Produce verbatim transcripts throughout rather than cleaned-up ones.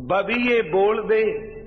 बबीए बोल दे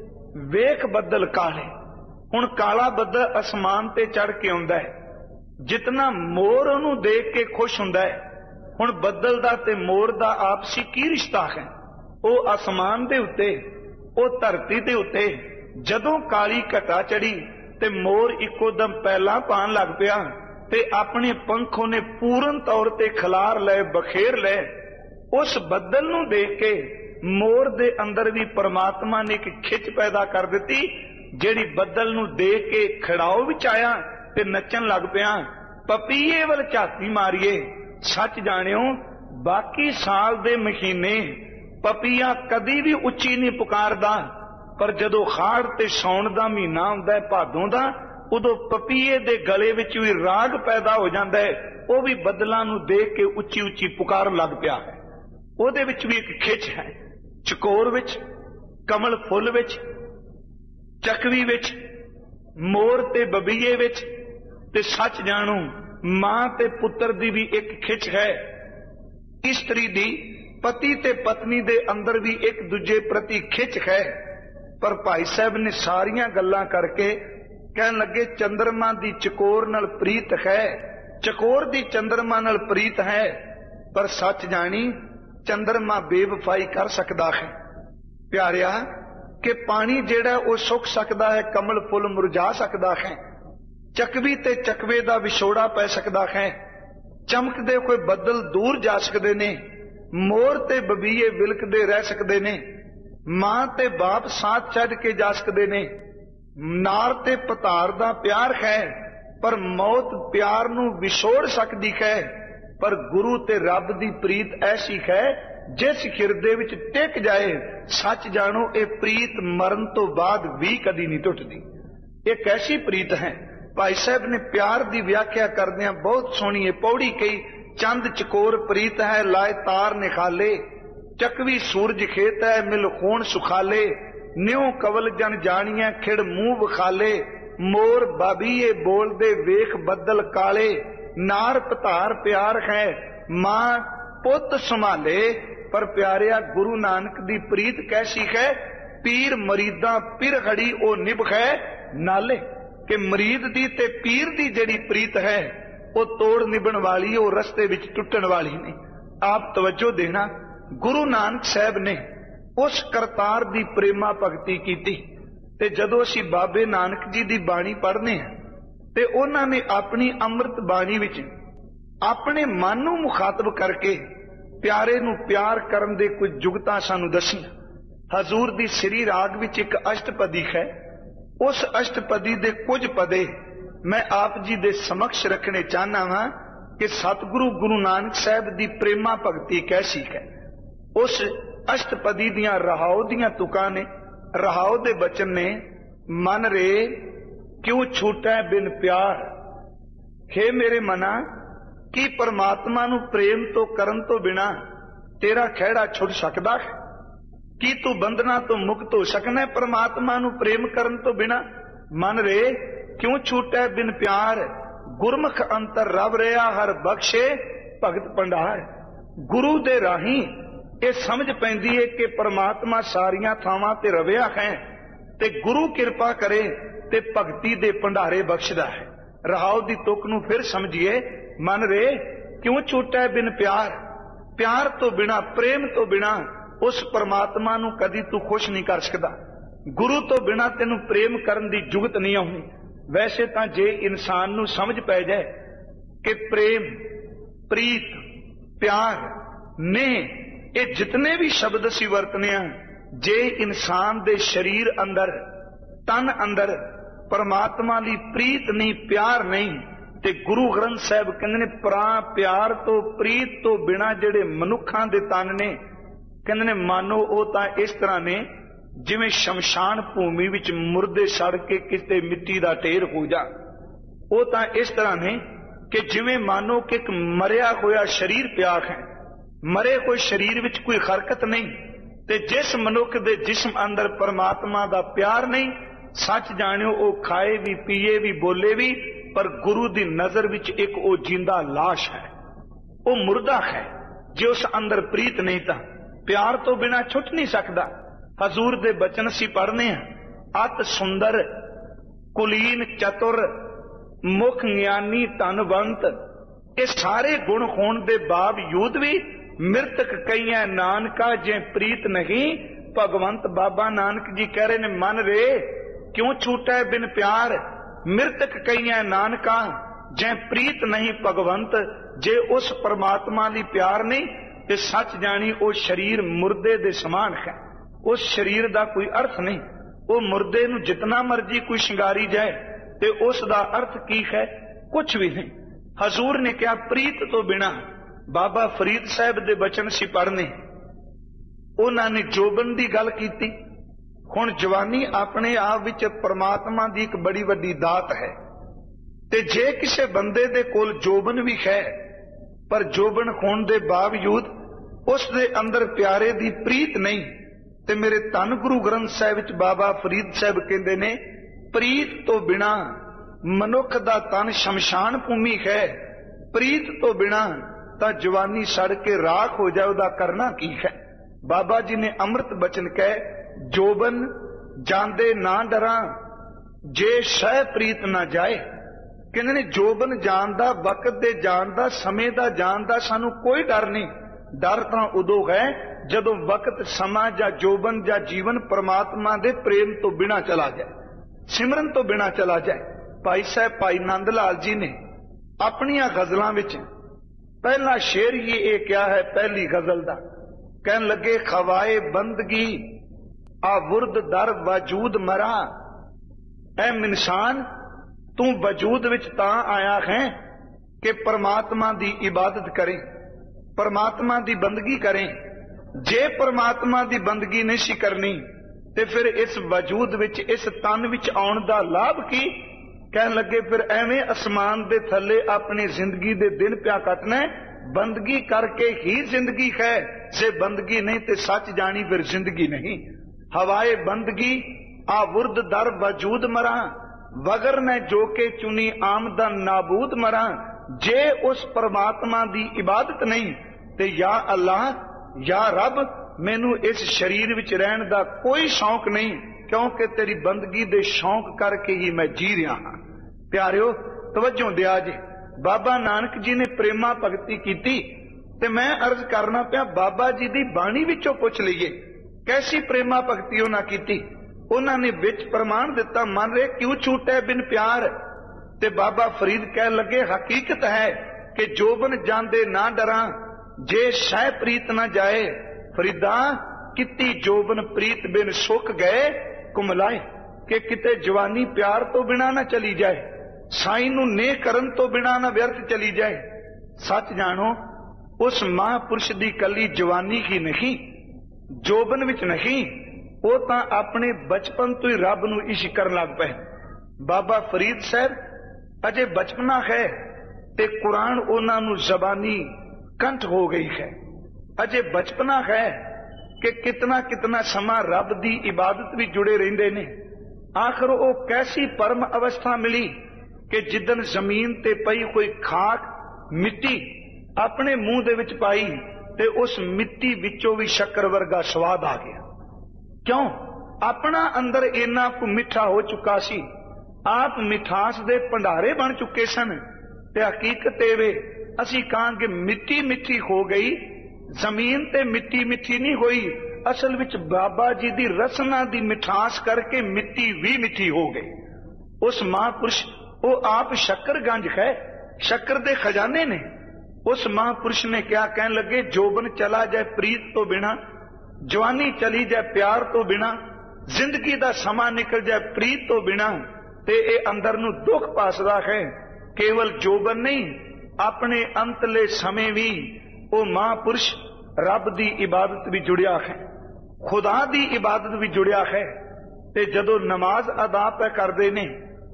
वेख बदल काले। हुण काला बदल आसमान ते चढ़ के आउंदा है, जितना मोर उहनूं देख के खुश हुंदा है। हुण बदल दा ते मोर दा आपसी की रिश्ता है? वो आसमान दे उत्ते, वो धरती दे उत्ते जदों काली घटा चढ़ी ते मोर इको दम पैला पान लग पिया ते अपने पंखों ने पूर्ण तौर ते खिलार ले, बखेर ले। उस बदल नूं देख के मोर दे अंदर भी परमात्मा ने एक खिच पैदा कर दिती, जेड़ी बदल नूं देख के खड़ाओ विच आया ते नचन लग पिया। पपीए वल झाती मारिए, सच जानियो बाकी साल दे महीने पपीया कदी भी उच्ची नहीं पुकारदा, पर जदों हाड़ ते सौण दा महीना हुंदा है, भादों दा, उदों पपीए दे गले विच भी राग पैदा हो जांदा है। वो भी बदलां नूं देख के उच्ची उच्ची पुकार लग पिया है। ਉਹਦੇ ਵਿੱਚ भी एक खिच है। चकोर विच, कमल फुल विच, चकवी विच, मोर ते बबीए विच ते सच जानू मां ते पुत्र दी भी एक खिच है। इस्त्री दी पति ते पत्नी दे अंदर भी एक दूजे प्रति खिच है। पर भाई साहब ने सारियां गल्लां करके कहन लगे चंद्रमा दी चकोर नाल प्रीत है, चकोर दी चंद्रमा नाल प्रीत है। पर सच जानी चंद्रमा बेवफाई कर सकता है प्यारिया, कि पानी जेड़ा वो सुख सकता है, कमल फुल मुरझा सकता है, चकवी ते चकवे दा विछोड़ा पै सकता है, चमकदे कोई बदल दूर जा सकते ने, मोर ते बबीए विलकदे रह सकते ने, मां ते बाप साथ छड्ड के जा सकते ने, नार ते पतार दा प्यार है, पर मौत प्यार नूं विछोड़ सकती है। पर गुरु ते रब दी प्रीत ऐसी है जिस हिरदे विच टिक जाए, सच जानो ये प्रीत मरण तो बाद भी कदी नहीं टुटदी। एक ऐसी प्रीत है। भाई साहब ने प्यार दी व्याख्या करदियां बहुत सोहनी पौड़ी कही, चंद चकोर प्रीत है लाए तार निखाले, चकवी सूरज खेत है मिल खून सुखाले, न्यों कवल जन जानिया खिड़ मुंह विखाले, मोर बाबीए बोल दे वेख बदल काले, नार पतार प्यार है मां पुत संभाले। पर प्यारिया गुरु नानक दी प्रीत कैसी है? पीर मरीदा पिर खड़ी ओ निभ है नाले, कि मरीद दी ते पीर दी जड़ी प्रीत है वो तोड़ निभन वाली, वो रस्ते विच टुटन वाली नहीं। आप तवज्जो देना, गुरु नानक साहब ने उस करतार दी प्रेमा भगती कीती ते जदों असीं बाबे नानक जी दी बाणी पढ़ने हैं ते उन्हां ने अपनी अमृत बाणी विच अपने मन नूं मुखातब करके प्यारे नूं प्यार करन दे कुछ जुगतां सानूं दसीआं। हजूर दी श्री राग विच एक अष्टपदी है, उस अष्टपदी दे कुछ पदे मैं आप जी दे समक्ष रखने चाहना वां कि सतगुरु गुरु नानक साहब दी प्रेमा भगती कैसी है। उस अष्टपदी दियां रहाओ दियां तुकां ने, रहाओ दे बचन ने, मन रे क्यों छूटा बिन प्यार, हे मेरे मना की परमात्मा नूं प्रेम तो करन तो बिना तेरा खैड़ा छुट सकदा है? की तू बंधना तो मुक्त हो सकना है परमात्मा नूं प्रेम करन तो बिना? मन रे क्यों छूटा बिन प्यार, गुरमुख अंतर रव रहा हर बख्शे भगत भंडार। गुरु दे राही ये समझ पैंदी है कि परमात्मा सारियां थावां ते रविया है ते गुरु कृपा करे ते भगती दे भंडारे बख्शदा है। रहाओ दी तुक नूं फिर समझिए, मन रे क्यों छूटा है बिन प्यार, प्यार तो बिना प्रेम तो बिना उस परमात्मा नूं कदी तू खुश नहीं कर सकदा। गुरु तो बिना तेनू प्रेम करन दी जुगत नहीं आउंदी। वैसे तां जे इंसान नूं समझ पै जाए कि प्रेम प्रीत प्यार ने ये जितने भी शब्द असीं वरतने आ, जे इंसान दे शरीर अंदर तन अंदर परमात्मा दी प्रीत नहीं प्यार नहीं ते गुरु ग्रंथ साहब कहंदे ने प्रा प्यार तो प्रीत तो बिना जेड़े मनुखां दे तन ने कहंदे ने मानो ओ तां इस तरह ने जिवें शमशान भूमि विच मुर्दे सड़ के किते मिट्टी दा ढेर हो जा। ओ तां इस तरह ने कि जिवें मानो कि एक मरिया होया शरीर पिया है, मरे हुए शरीर विच कोई हरकत नहीं ते जिस मनुख दे जिस्म अंदर परमात्मा दा प्यार नहीं, सच जानियो ओ खाए भी पीए भी बोले भी, पर गुरु दी नजर विच एक ओ जिंदा लाश है, ओ मुर्दा है। जे उस अंदर प्रीत नहीं तां प्यार तो बिना छुट नहीं सकता। हजूर दे बचन असीं पढ़ने अत सुंदर कुलीन चतुर मुख ज्ञानी धनवंत, ये सारे गुण होने के बावजूद भी मृतक कई नानका जे प्रीत नहीं भगवंत। बाबा नानक जी कह रहे ने मन रे क्यों छूटा है बिन प्यार, मृतक कई नानका जे प्रीत नहीं भगवंत। जे उस परमात्मा ली प्यार नहीं ते सच जानी वो शरीर मुर्दे दे समान है, उस शरीर दा कोई अर्थ नहीं। वो मुर्दे नूं जितना मर्जी कोई शिंगारी जाए ते उस दा अर्थ की है, कुछ भी नहीं। हजूर ने क्या प्रीत तो बिना, बाबा फरीद साहब दे बचन सी पढ़ने, उन्होंने जोबन की गल की। हुण जवानी अपने आप विच परमात्मा की एक बड़ी वड्डी दात है, ते जे किसी बंदे दे कोल जोबन भी है पर जोबन होने के बावजूद उस दे अंदर प्यारे दी प्रीत नहीं, ते मेरे धन गुरु ग्रंथ साहिब विच बाबा फरीद साहब कहते ने प्रीत तो बिना मनुख दा तन शमशान भूमि है, प्रीत तो बिना तां जवानी सड़ के राख हो जाए, उहदा करना की है। बाबा जी ने अमृत बचन कहे जोबन जांदे ना डरा जे शह प्रीत ना जाए। कहते ने जोबन जानदा वक्त दे जानदा समय दा जानदा सानू कोई डर नहीं। डर तां उदों है जदों वक्त समा या जोबन या जीवन परमात्मा दे प्रेम तो बिना चला जाए, सिमरन तो बिना चला जाए। भाई साहब भाई नंद लाल जी ने अपनियां गजलां विच पहला शेर ही ये क्या है, पहली गजल दा कहन लगे खवाए बंदगी आ वुरद दर वजूद मरा। ऐ इंसान तू वजूद विच तां आया है कि परमात्मा दी इबादत करें, परमात्मा दी बंदगी करें। जे परमात्मा दी बंदगी नहीं सी करनी ते फिर इस वजूद विच इस तन विच आउण दा लाभ की। कहन लगे फिर एवें आसमान दे थल्ले अपनी जिंदगी दे दिन प्या कटना, बंदगी करके ही जिंदगी है, जे बंदगी नहीं ते सच जानी फिर जिंदगी नहीं। हवाए बंदगी आ वुरद दर वजूद मरा, वगर ने जो के चुनी आमदन नाबूद मरा। जे उस परमात्मा दी इबादत नहीं ते या अल्लाह या रब मैनू इस शरीर विच रहन दा कोई शौक नहीं, क्योंकि तेरी बंदगी दे शौक करके ही मैं जी रहा हाँ। प्यारियो तवज्जो दिया जे, बाबा नानक जी ने प्रेमा भगती की ते मैं अर्ज करना पिया बाबा जी दी बाणी विचों पुछ लईए कैसी प्रेमा भगती उन्हां कीती। उन्होंने विच प्रमाण दिता मन रे क्यों छूटे बिन प्यार। ते बाबा फरीद कह लगे हकीकत है कि जोबन जांदे ना डरा जे शह प्रीत ना जाए। फरीदा किती जोबन प्रीत बिन सुख गए कुमलाए, कि किते जवानी प्यार तो बिना ना चली जाए, साई नू ने करन तो बिना ना व्यर्थ चली जाए। सच जानो उस महापुरुष दी कली जवानी ही नहीं, जोबन विच नहीं, वो तां अपने बचपन तो ही रब नू इश्क करन लग पे। बाबा फरीद साहब अजे बचपना है ते कुरान उन्हां नू जबानी कंठ हो गई है। अजे बचपना है कि कितना कितना समा रब दी इबादत भी जुड़े रहिंदे ने। आखिर वो कैसी परम अवस्था मिली कि जिदन जमीन ते पई कोई खाक मिट्टी अपने मुंह दे विच पाई ते उस मिट्टी विचों भी शक्कर वर्गा स्वाद आ गया। क्यों? अपना अंदर इन्ना को मिठा हो चुका सी, आप मिठास दे भंडारे बन चुके सन। ते हकीकत वे असी कहांगे मिट्टी मिठी हो गई, जमीन ते मिट्टी मिठी नहीं हुई, असल विच बाबा जी दी रसना दी मिठास करके मिट्टी भी मिठी हो गई। उस महापुरुष वो आप शक्करगंज है, शक्कर दे खजाने ने। उस महापुरुष ने क्या कहन लगे जोबन चला जाए प्रीत तो बिना, जवानी चली जाए प्यार तो बिना, जिंदगी दा समा निकल जाए प्रीत तो बिना, ते ए अंदर नू दुख पासदा है। केवल जोबन नहीं, अपने अंतले समय भी वो महापुरुष रब दी इबादत भी जुड़िया है, खुदा दी इबादत भी जुड़िया है। ते जदों नमाज अदा पे करदे ने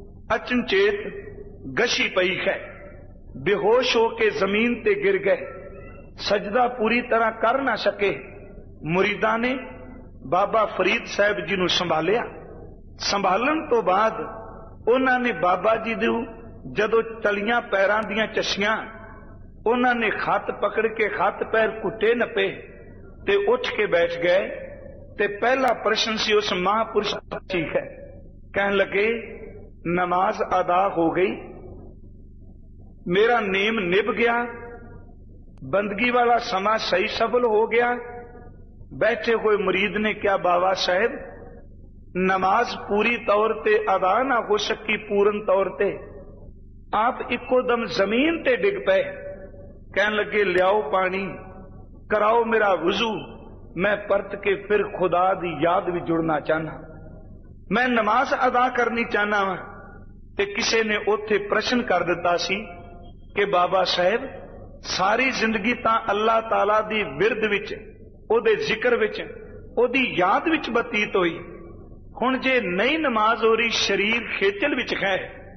अचनचेत गशी पई है, बेहोश होके जमीन ते गिर गए, सजदा पूरी तरह कर ना सके। मुरीदा ने बाबा फरीद साहब जी नू संभालिया। संभालन तो बाद उन्होंने बाबा जी दू जदों तलियां पैरां दियां चस्सियां, उन्होंने खत पकड़ के खत पैर घुटे नपे ते उठ के बैठ गए ते पहला प्रश्न सी उस महापुरुष ठीक है, कहने लगे नमाज अदा हो गई, मेरा नेम निभ गया, बंदगी वाला समा सही सफल हो गया। बैठे हुए मुरीद ने क्या बाबा साहब नमाज पूरी तौर ते अदा ना हो सकी पूर्ण तौर ते, आप इको दम जमीन ते डिग पे। कहने लगे लियाओ पानी, कराओ मेरा वुजू, मैं परत के फिर खुदा दी याद भी जुड़ना चाहना, मैं नमाज अदा करनी चाहना वा। ते किसी ने उथे प्रश्न कर दिता सी कि बाबा साहब सारी जिंदगी तां अल्लाह ताला दी विरद विच, ओदे जिक्र विच, ओदी याद विच बतीत होई, हुण जे नहीं नमाज हो रही, शरीर खेचल विच है,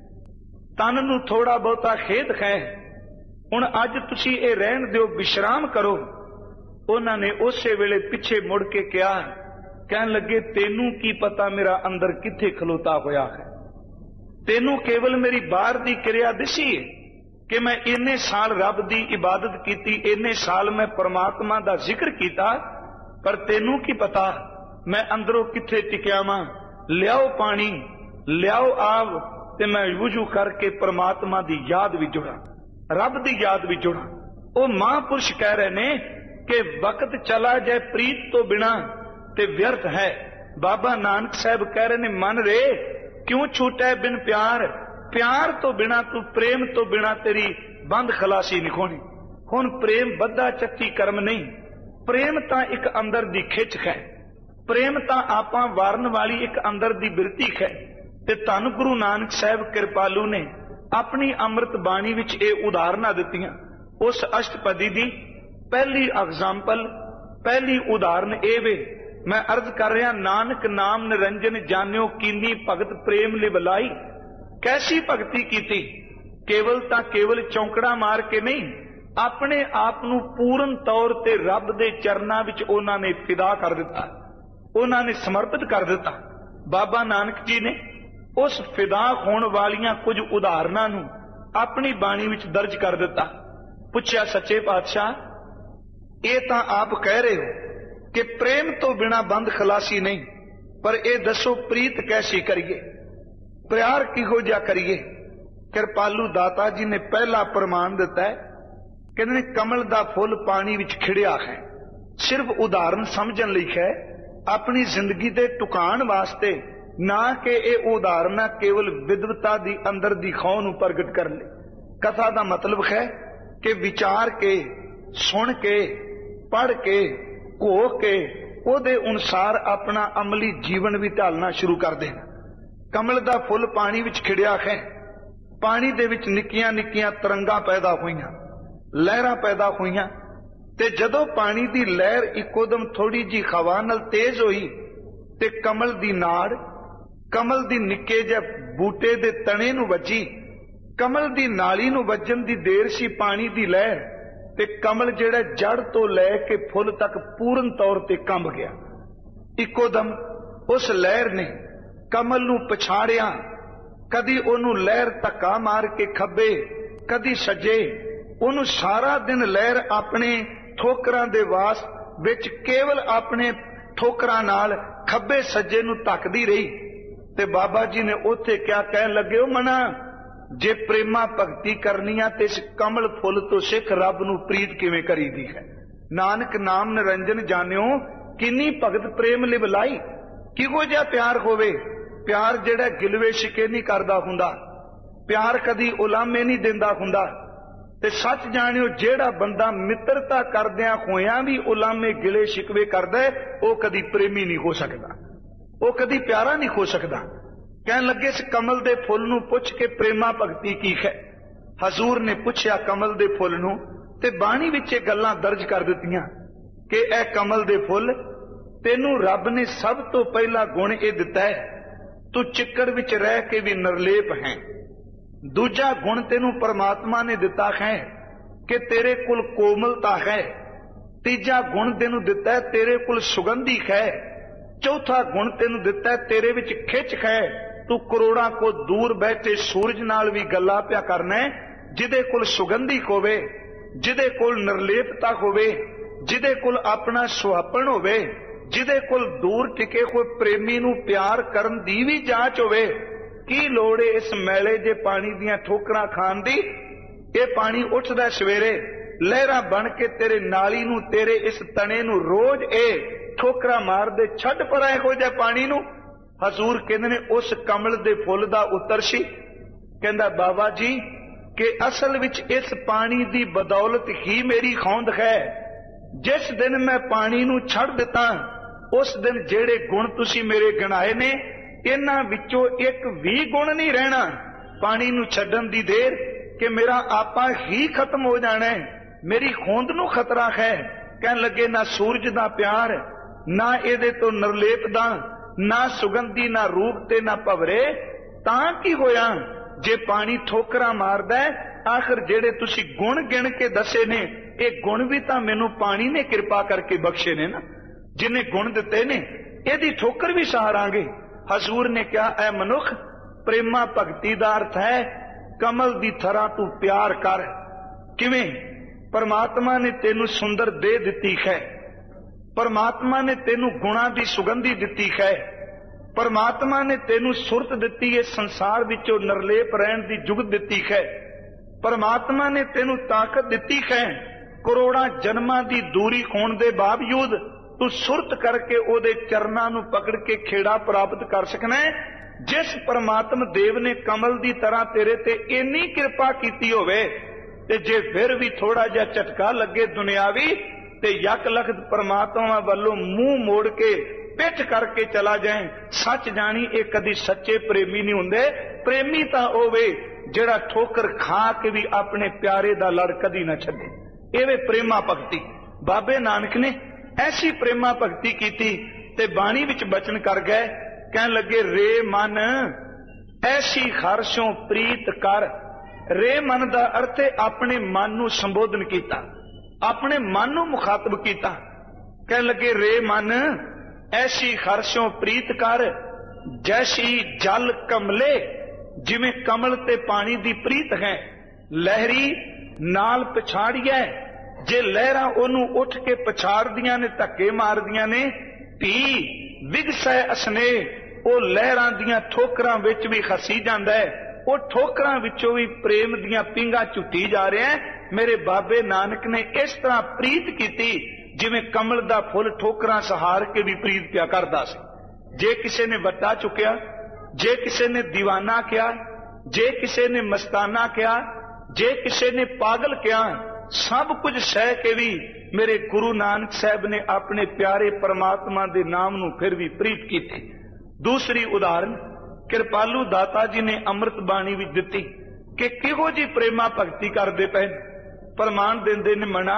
तन नूं थोड़ा बहुता खेद है, हुण अज तुसीं इह रहण दिओ, विश्राम करो। उन्हां ने उसे वेले पिछे मुड़ के कहा, कहन लगे तेनू की पता मेरा अंदर किथे खलोता होया है, तेनू केवल मेरी बाहर दी क्रिया दिसी है कि मैं इन्ने साल रब दी इबादत कीती, इन्ने साल मैं परमात्मा दा जिक्र कीता, पर तेनू की पता मैं अंदरों किथे टिकिया वां। लियाओ पानी, लियाओ आव, ते मैं वुजू करके परमात्मा दी याद भी जुड़ा, रब दी याद भी जुड़ा। वो महापुरुष कह रहे ने कि वक्त चला जाए प्रीत तो बिना ते व्यर्थ है। बाबा नानक साहब कह रहे ने मन रे क्यों छूटा है बिन प्यार, प्यार तो बिना तू, प्रेम तो बिना तेरी बंद खलासी नहीं होनी। हुण प्रेम बद्धा चक्की कर्म नहीं, प्रेम तां एक अंदर दी खिच है, प्रेम तां आपां वारन वाली एक अंदर दी बिरती है। ते धन गुरु नानक साहब कृपालू ने अपनी अमृत बाणी विच ये उदाहरणा दित्तियां। उस अष्टपदी दी पहली एग्जाम्पल, पहली उदाहरण ए वे, मैं अर्ज कर रहा नानक नाम निरंजन जानियो कीनी भगत प्रेम लिवलाई। कैसी भगती कीती, केवल तां केवल चौंकड़ा मार के नहीं, अपने आप नूं पूर्ण तौर ते रब दे चरनां विच उन्हां ने फिदा कर दिता, उन्हां ने समर्पित कर दिता। बाबा नानक जी ने उस फिदा होने वालियां कुछ उदाहरणां नूं अपनी बाणी विच दर्ज कर दिता। पुछया सच्चे पातशाह, ये तां आप कह रहे हो कि प्रेम तो बिना बंद खलासी नहीं, पर यह दसो प्रीत कैसी करिए, प्यार किहो जिहा करिए। कृपालू दाता जी ने पहला प्रमाण दिता है, कहते कमल दा फुल पानी विच खिड़िया है। सिर्फ उदाहरण समझण लई है, अपनी जिंदगी दे टुकाण वास्ते ना कि यह उदाहरण केवल विद्वता दी अंदर दी खौह नूं प्रगट कर ले। कथा दा मतलब है कि विचार के, सुन के, पढ़ के, घो के ओदे अनुसार अपना अमली जीवन भी ढालना शुरू कर देना। कमल दा फुल पानी विच खिड़िया है, पानी दे विच निक्कियां निक्कियां तरंगां पैदा होईयां, लहरां पैदा होईयां, ते जदों पानी दी लहर इकोदम थोड़ी जी हवा नाल तेज होई ते कमल दी नाड़, कमल दी निक्के जिहे बूटे दे तणे नूं वजी, कमल दी नाली नूं वजन दी देर सी पानी दी लहर, ते कमल जिहड़ा जड़ तो लैके फुल तक पूर्ण तौर ते कंब गया। इकोदम उस लहर ने कमल नूं पछाड़िया, कदी ओनू लहर धक्का मार के खब्बे, कदी सज्जे, ओनू सारा दिन लहर अपने ठोकरां दे वास विच केवल अपने ठोकरां नाल खब्बे सज्जे नूं धक्कदी रही। ते बाबा जी ने उथे क्या कहन लगे, ओ मना जे प्रेमा भगती करनी आ ते इस कमल फुल तो सिख रब नूं प्रीत किवें करीदी है। नानक नाम निरंजन जानियो किन्नी भगत प्रेम लिवलाई। किहो जिहा प्यार होवे, प्यार जिहड़ा गिलवे शिके नहीं करदा हुंदा, प्यार कदी उलामे नहीं दिंदा हुंदा। ते सच जानियो जिहड़ा बंदा मित्रता करदियां होइयां भी उलामे गिले शिकवे करदा है, वो कदी प्रेमी नहीं हो सकदा, वो कदी प्यारा नहीं हो सकदा। कहन लगे इस कमल दे फुल नूं पुछ के प्रेमा भगती की है। हजूर ने पुछया कमल दे फुल नूं, ते बाणी विच ये गल्लां दर्ज कर दित्तियां कि ए कमल दे फुल, तेनू रब ने सब तो पहला गुण ये दिता है, तू चिक्कड़ विच रह के भी निर्लेप है। दूजा गुण तेनू परमात्मा ने दिता है कि तेरे कुल कोमलता है। तीजा गुण तेनू दिता है तेरे कुल सुगंधी है। चौथा गुण तेनू दिता है तेरे विच खिच है। तू करोड़ां को दूर बैठे सूरज नाल भी गल्लां पिया करना है, जिदे कुल सुगंधी होवे, जिदे कुल निर्लेपता होवे, जिदे कुल अपना सुहापन होवे, ਜਿਹਦੇ ਕੋਲ ਦੂਰ ਟਿਕੇ ਹੋਏ ਪ੍ਰੇਮੀ ਨੂੰ ਪਿਆਰ ਕਰਨ ਦੀ ਵੀ ਜਾਂਚ ਹੋਵੇ, ਕੀ ਲੋੜ ਏ ਇਸ ਮੈਲੇ ਜੇ ਪਾਣੀ ਦੀਆਂ ਠੋਕਰਾਂ ਖਾਣ ਦੀ? ਇਹ ਪਾਣੀ ਉੱਠਦਾ ਸਵੇਰੇ, ਲਹਿਰਾਂ ਬਣ ਕੇ ਤੇਰੇ ਨਾਲੀ ਨੂੰ, ਤੇਰੇ ਇਸ ਤਣੇ ਨੂੰ ਰੋਜ਼ ਇਹ ਠੋਕਰਾਂ ਮਾਰਦੇ। ਛੱਡ ਪਰਾਂ ਇਹੋ ਜਿਹਾ ਪਾਣੀ ਨੂੰ। ਹਜ਼ੂਰ ਕਹਿੰਦੇ ਨੇ ਉਸ ਕਮਲ ਦੇ ਫੁੱਲ ਦਾ ਉੱਤਰ ਸੀ। ਕਹਿੰਦਾ ਬਾਬਾ ਜੀ ਕਿ ਅਸਲ ਵਿੱਚ ਇਸ ਪਾਣੀ ਦੀ ਬਦੌਲਤ ਹੀ ਮੇਰੀ ਖੌਂਦ ਹੈ। ਜਿਸ ਦਿਨ ਮੈਂ ਪਾਣੀ ਨੂੰ ਛੱਡ ਦਿੱਤਾ, ਉਸ ਦਿਨ ਜਿਹੜੇ ਗੁਣ ਤੁਸੀਂ ਮੇਰੇ ਗਿਣਾਏ ਨੇ, ਇਹਨਾਂ ਵਿੱਚੋਂ ਇੱਕ ਵੀ ਗੁਣ ਨਹੀਂ ਰਹਿਣਾ। ਪਾਣੀ ਨੂੰ ਛੱਡਣ ਦੀ ਦੇਰ ਕਿ ਮੇਰਾ ਆਪਾ ਹੀ ਖਤਮ ਹੋ ਜਾਣਾ ਹੈ, ਮੇਰੀ ਖੋਂਦ ਨੂੰ ਖਤਰਾ ਹੈ। ਕਹਿਣ ਲੱਗੇ ਨਾ ਸੂਰਜ ਦਾ ਪਿਆਰ, ਨਾ ਇਹਦੇ ਤੋਂ ਨਿਰਲੇਪ ਦਾ, ਨਾ ਸੁਗੰਧੀ, ਨਾ ਰੂਪ ਤੇ ਨਾ ਭਵਰੇ। ਤਾਂ ਕੀ ਹੋਇਆ ਜੇ ਪਾਣੀ ਠੋਕਰਾਂ ਮਾਰਦਾ? ਆਖਰ ਜਿਹੜੇ ਤੁਸੀਂ ਗੁਣ ਗਿਣ ਕੇ ਦੱਸੇ ਨੇ, ਇਹ ਗੁਣ ਵੀ ਤਾਂ ਮੈਨੂੰ ਪਾਣੀ ਨੇ ਕਿਰਪਾ ਕਰਕੇ ਬਖਸ਼ੇ ਨੇ ਨਾ। ਜਿਨੇ ਗੁਣ ਦਿੱਤੇ ਨੇ ਇਹਦੀ ਠੋਕਰ ਵੀ ਸਹਾਰਾਂਗੇ। ਹਜ਼ੂਰ ਨੇ ਕਿਹਾ ਐ ਮਨੁੱਖ, ਪ੍ਰੇਮਾ ਭਗਤੀ ਦਾ ਅਰਥ ਹੈ ਕਮਲ ਦੀ ਤਰ੍ਹਾਂ ਤੂੰ ਪਿਆਰ ਕਰ। ਕਿਵੇਂ? ਪਰਮਾਤਮਾ ਨੇ ਤੈਨੂੰ ਸੁੰਦਰ ਦੇਹ ਦਿੱਤੀ ਹੈ, ਪਰਮਾਤਮਾ ਨੇ ਤੈਨੂੰ ਗੁਣਾਂ ਦੀ ਸੁਗੰਧੀ ਦਿੱਤੀ ਹੈ, ਪਰਮਾਤਮਾ ਨੇ ਤੈਨੂੰ ਸੁਰਤ ਦਿੱਤੀ ਹੈ, ਸੰਸਾਰ ਵਿੱਚੋਂ ਨਿਰਲੇਪ ਰਹਿਣ ਦੀ ਜੁਗਤ ਦਿੱਤੀ ਹੈ, ਪਰਮਾਤਮਾ ਨੇ ਤੈਨੂੰ ਤਾਕਤ ਦਿੱਤੀ ਹੈ। ਕਰੋੜਾਂ ਜਨਮਾਂ ਦੀ ਦੂਰੀ ਹੋਣ ਦੇ ਬਾਵਜੂਦ ਤੂੰ ਸੁਰਤ ਕਰਕੇ ਉਹਦੇ ਚਰਨਾਂ ਨੂੰ ਪਕੜ ਕੇ ਖੇੜਾ ਪ੍ਰਾਪਤ ਕਰ ਸਕਣਾ ਹੈ। ਜਿਸ ਪਰਮਾਤਮ ਦੇਵ ਨੇ ਕਮਲ ਦੀ ਤਰ੍ਹਾਂ ਤੇਰੇ ਤੇ ਇੰਨੀ ਕਿਰਪਾ ਕੀਤੀ ਹੋਵੇ, ਤੇ ਜੇ ਫਿਰ ਵੀ ਥੋੜਾ ਜਿਹਾ ਝਟਕਾ ਲੱਗੇ ਦੁਨਿਆਵੀ, ਤੇ ਯਕ ਲਖਤ ਪਰਮਾਤਮਾ ਵੱਲੋਂ ਮੂੰਹ ਮੋੜ ਕੇ ਪਿੱਠ ਕਰਕੇ ਚਲਾ ਜਾਏ, ਸੱਚ ਜਾਣੀ ਇਹ ਕਦੀ ਸੱਚੇ ਪ੍ਰੇਮੀ ਨਹੀਂ ਹੁੰਦੇ। ਪ੍ਰੇਮੀ ਤਾਂ ਹੋਵੇ ਜਿਹੜਾ ਠੋਕਰ ਖਾ ਕੇ ਵੀ ਆਪਣੇ ਪਿਆਰੇ ਦਾ ਲੜ ਕਦੀ ਨਾ ਛੱਡੇ। ਇਹ ਵੇ ਪ੍ਰੇਮਾ ਭਗਤੀ। ਬਾਬੇ ਨਾਨਕ ਨੇ ਐਸੀ ਪ੍ਰੇਮਾ ਭਗਤੀ ਕੀਤੀ ਤੇ ਬਾਣੀ ਵਿੱਚ ਬਚਨ ਕਰ ਗਏ। ਕਹਿਣ ਲੱਗੇ ਰੇ ਮਨ ਐਸੀ ਖਾਰਸ਼ੋਂ ਪ੍ਰੀਤ ਕਰ। ਰੇ ਮਨ ਦਾ ਅਰਥ ਹੈ ਆਪਣੇ ਮਨ ਨੂੰ ਸੰਬੋਧਨ ਕੀਤਾ, ਆਪਣੇ ਮਨ ਨੂੰ ਮੁਖਾਤਬ ਕੀਤਾ। ਕਹਿਣ ਲੱਗੇ ਰੇ ਮਨ ਐਸੀ ਖਾਰਸ਼ੋਂ ਪ੍ਰੀਤ ਕਰ, ਜੈਸੀ ਜਲ ਕਮਲੇ। ਜਿਵੇਂ ਕਮਲ ਤੇ ਪਾਣੀ ਦੀ ਪ੍ਰੀਤ ਹੈ, ਲਹਿਰੀ ਨਾਲ ਪਛਾੜੀਐ। ਜੇ ਲਹਿਰਾਂ ਉਹਨੂੰ ਉੱਠ ਕੇ ਪਛਾੜਦੀਆਂ ਨੇ, ਧੱਕੇ ਮਾਰਦੀਆਂ ਨੇ, ਧੀ ਵਿਗਸੈ ਅਸਨੇ, ਉਹ ਲਹਿਰਾਂ ਦੀਆਂ ਠੋਕਰਾਂ ਵਿੱਚ ਵੀ ਖਸੀ ਜਾਂਦਾ ਹੈ। ਉਹ ਠੋਕਰਾਂ ਵਿੱਚੋਂ ਵੀ ਪ੍ਰੇਮ ਦੀਆਂ ਪਿੰਗਾਂ ਝੁੱਟੀ ਜਾ ਰਿਹਾ ਹੈ। ਮੇਰੇ ਬਾਬੇ ਨਾਨਕ ਨੇ ਇਸ ਤਰ੍ਹਾਂ ਪ੍ਰੀਤ ਕੀਤੀ ਜਿਵੇਂ ਕਮਲ ਦਾ ਫੁੱਲ ਠੋਕਰਾਂ ਸਹਾਰ ਕੇ ਵੀ ਪ੍ਰੀਤ ਪਿਆ ਕਰਦਾ ਸੀ। ਜੇ ਕਿਸੇ ਨੇ ਵੱਟਾ ਚੁੱਕਿਆ, ਜੇ ਕਿਸੇ ਨੇ ਦੀਵਾਨਾ ਕਿਹਾ, ਜੇ ਕਿਸੇ ਨੇ ਮਸਤਾਨਾ ਕਿਹਾ, ਜੇ ਕਿਸੇ ਨੇ ਪਾਗਲ ਕਿਹਾ, ਸਭ ਕੁਝ ਸਹਿ ਕੇ ਵੀ ਮੇਰੇ ਗੁਰੂ ਨਾਨਕ ਸਾਹਿਬ ਨੇ ਆਪਣੇ ਪਿਆਰੇ ਪਰਮਾਤਮਾ ਦੇ ਨਾਮ ਨੂੰ ਫਿਰ ਵੀ ਪ੍ਰੀਤ ਕੀਤੀ। ਦੂਸਰੀ ਉਦਾਹਰਨ ਕਿਰਪਾਲੂ ਦਾਤਾ ਜੀ ਨੇ ਅੰਮ੍ਰਿਤ ਬਾਣੀ ਵਿੱਚ ਦਿੱਤੀ ਕਿ ਕਿਹੋ ਜੀ ਪ੍ਰੇਮਾ ਭਗਤੀ ਕਰਦੇ ਪਏ। ਪ੍ਰਮਾਣ ਦਿੰਦੇ ਨੇ ਮਨਾ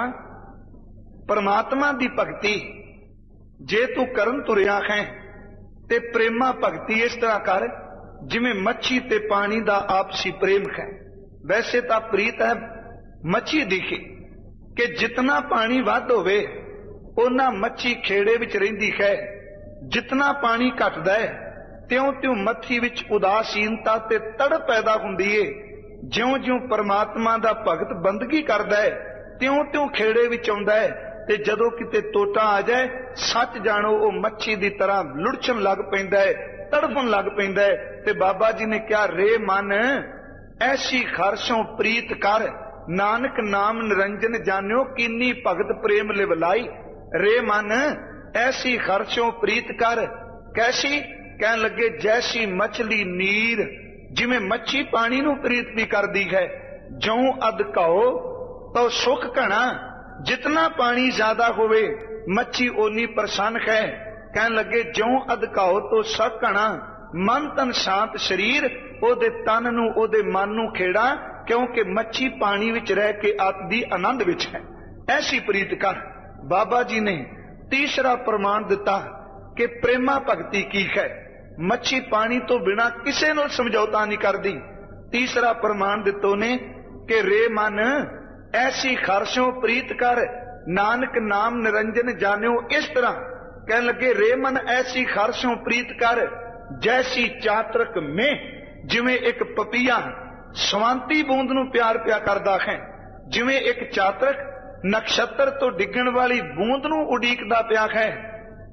ਪਰਮਾਤਮਾ ਦੀ ਭਗਤੀ ਜੇ ਤੂੰ ਕਰਨ ਤੁਰਿਆ ਹੈ ਤੇ ਪ੍ਰੇਮਾ ਭਗਤੀ ਇਸ ਤਰ੍ਹਾਂ ਕਰ ਜਿਵੇਂ ਮੱਛੀ ਤੇ ਪਾਣੀ ਦਾ ਆਪਸੀ ਪ੍ਰੇਮ ਹੈ। ਵੈਸੇ ਤਾਂ ਪ੍ਰੀਤ ਹੈ ਮੱਛੀ ਦੀ ਕਿ ਜਿਤਨਾ ਪਾਣੀ ਵੱਧ ਹੋਵੇ ਉਹਨਾਂ ਮੱਛੀ ਖੇੜੇ ਵਿੱਚ ਰਹਿੰਦੀ ਹੈ, ਜਿਤਨਾ ਪਾਣੀ ਘਟਦਾ ਹੈ ਤਿਉਂ ਤਿਉਂ ਮੱਛੀ ਵਿੱਚ ਉਦਾਸੀਨਤਾ ਤੇ ਤੜਪ ਪੈਦਾ ਹੁੰਦੀ ਏ। ਜਿਉਂ ਜਿਉਂ ਪਰਮਾਤਮਾ ਦਾ ਭਗਤ ਬੰਦਗੀ ਕਰਦਾ ਹੈ ਤਿਉਂ ਤਿਉਂ ਖੇੜੇ ਵਿੱਚ ਆਉਂਦਾ ਹੈ, ਤੇ ਜਦੋਂ ਕਿਤੇ ਟੋਟਾ ਆ ਜਾਏ ਸੱਚ ਜਾਣੋ ਉਹ ਮੱਛੀ ਦੀ ਤਰ੍ਹਾਂ ਲੁੜਛਣ ਲੱਗ ਪੈਂਦਾ ਹੈ, ਤੜਫਣ ਲੱਗ ਪੈਂਦਾ ਹੈ। ਤੇ ਬਾਬਾ ਜੀ ਨੇ ਕਿਹਾ ਰੇ ਮਨ ਐਸੀ ਖਾਰਸ਼ੋਂ ਪ੍ਰੀਤ ਕਰ, ਨਾਨਕ ਨਾਮ ਨਿਰੰਜਨ ਜਾਣਿਓ ਕੀਨੀ ਭਗਤ ਪ੍ਰੇਮ ਲਿਵਲਾਈ। ਰੇ ਮਨ ਐਸੀ ਖਾਰਸ਼ੋਂ ਪ੍ਰੀਤ ਕਰ, ਕੈਸੀ? ਕਹਿਣ ਲੱਗੇ ਜੈਸੀ ਮਛਲੀ ਨੀਰ, ਜਿਵੇਂ ਮੱਛੀ ਪਾਣੀ ਨੂੰ ਪ੍ਰੀਤ ਵੀ ਕਰਦੀ ਹੈ। ਜਉ ਅਧ ਘਾਓ ਤੋ ਸੁਖ ਘਣਾ, ਜਿਤਨਾ ਪਾਣੀ ਜ਼ਿਆਦਾ ਹੋਵੇ ਮੱਛੀ ਓਨੀ ਪ੍ਰਸੰਨ ਹੈ। ਕਹਿਣ ਲੱਗੇ ਜਉ ਅਧ ਘਾਓ ਤੋ ਸੁਖ ਘਣਾ, ਮਨ ਤਨ ਸ਼ਾਂਤ ਸਰੀਰ, ਉਹਦੇ ਤਨ ਨੂੰ ਉਹਦੇ ਮਨ ਨੂੰ ਖੇੜਾ, ਕਿਉਂਕਿ ਮੱਛੀ ਪਾਣੀ ਵਿੱਚ ਰਹਿ ਕੇ ਆਤ ਦੀ ਆਨੰਦ ਵਿੱਚ ਹੈ। ਐਸੀ ਪ੍ਰੀਤ ਕਰ। ਬਾਬਾ ਜੀ ਨੇ ਤੀਸਰਾ ਪ੍ਰਮਾਣ ਦਿੱਤਾ ਕਿ ਪ੍ਰੇਮਾ ਭਗਤੀ ਕੀ ਹੈ। ਮੱਛੀ ਪਾਣੀ ਤੋਂ ਬਿਨਾਂ ਕਿਸੇ ਨਾਲ ਸਮਝੌਤਾ ਨਹੀਂ ਕਰਦੀ। ਤੀਸਰਾ ਪ੍ਰਮਾਣ ਦਿੱਤੋ ਨੇ ਕਿ ਰੇ ਮਨ ਐਸੀ ਖਾਰਸ਼ੋਂ ਪ੍ਰੀਤ ਕਰ, ਨਾਨਕ ਨਾਮ ਨਿਰੰਜਨ ਜਾਣਿਓ। ਇਸ ਤਰ੍ਹਾਂ ਕਹਿਣ ਲੱਗੇ ਰੇ ਮਨ ਐਸੀ ਖਾਰਸ਼ੋਂ ਪ੍ਰੀਤ ਕਰ, ਜੈਸੀ ਚਾਤਰਕ ਮੇ, ਜਿਵੇਂ ਇੱਕ ਪਪੀਆ ਸਵਾਂਤੀ ਬੂੰਦ ਨੂੰ ਪਿਆਰ ਪਿਆ ਕਰਦਾ ਹੈ, ਜਿਵੇਂ ਇੱਕ ਚਾਤਰਕ ਨਕਸ਼ਤਰ ਤੋਂ ਡਿੱਗਣ ਵਾਲੀ ਬੂੰਦ ਨੂੰ ਉਡੀਕਦਾ ਪਿਆ ਹੈ।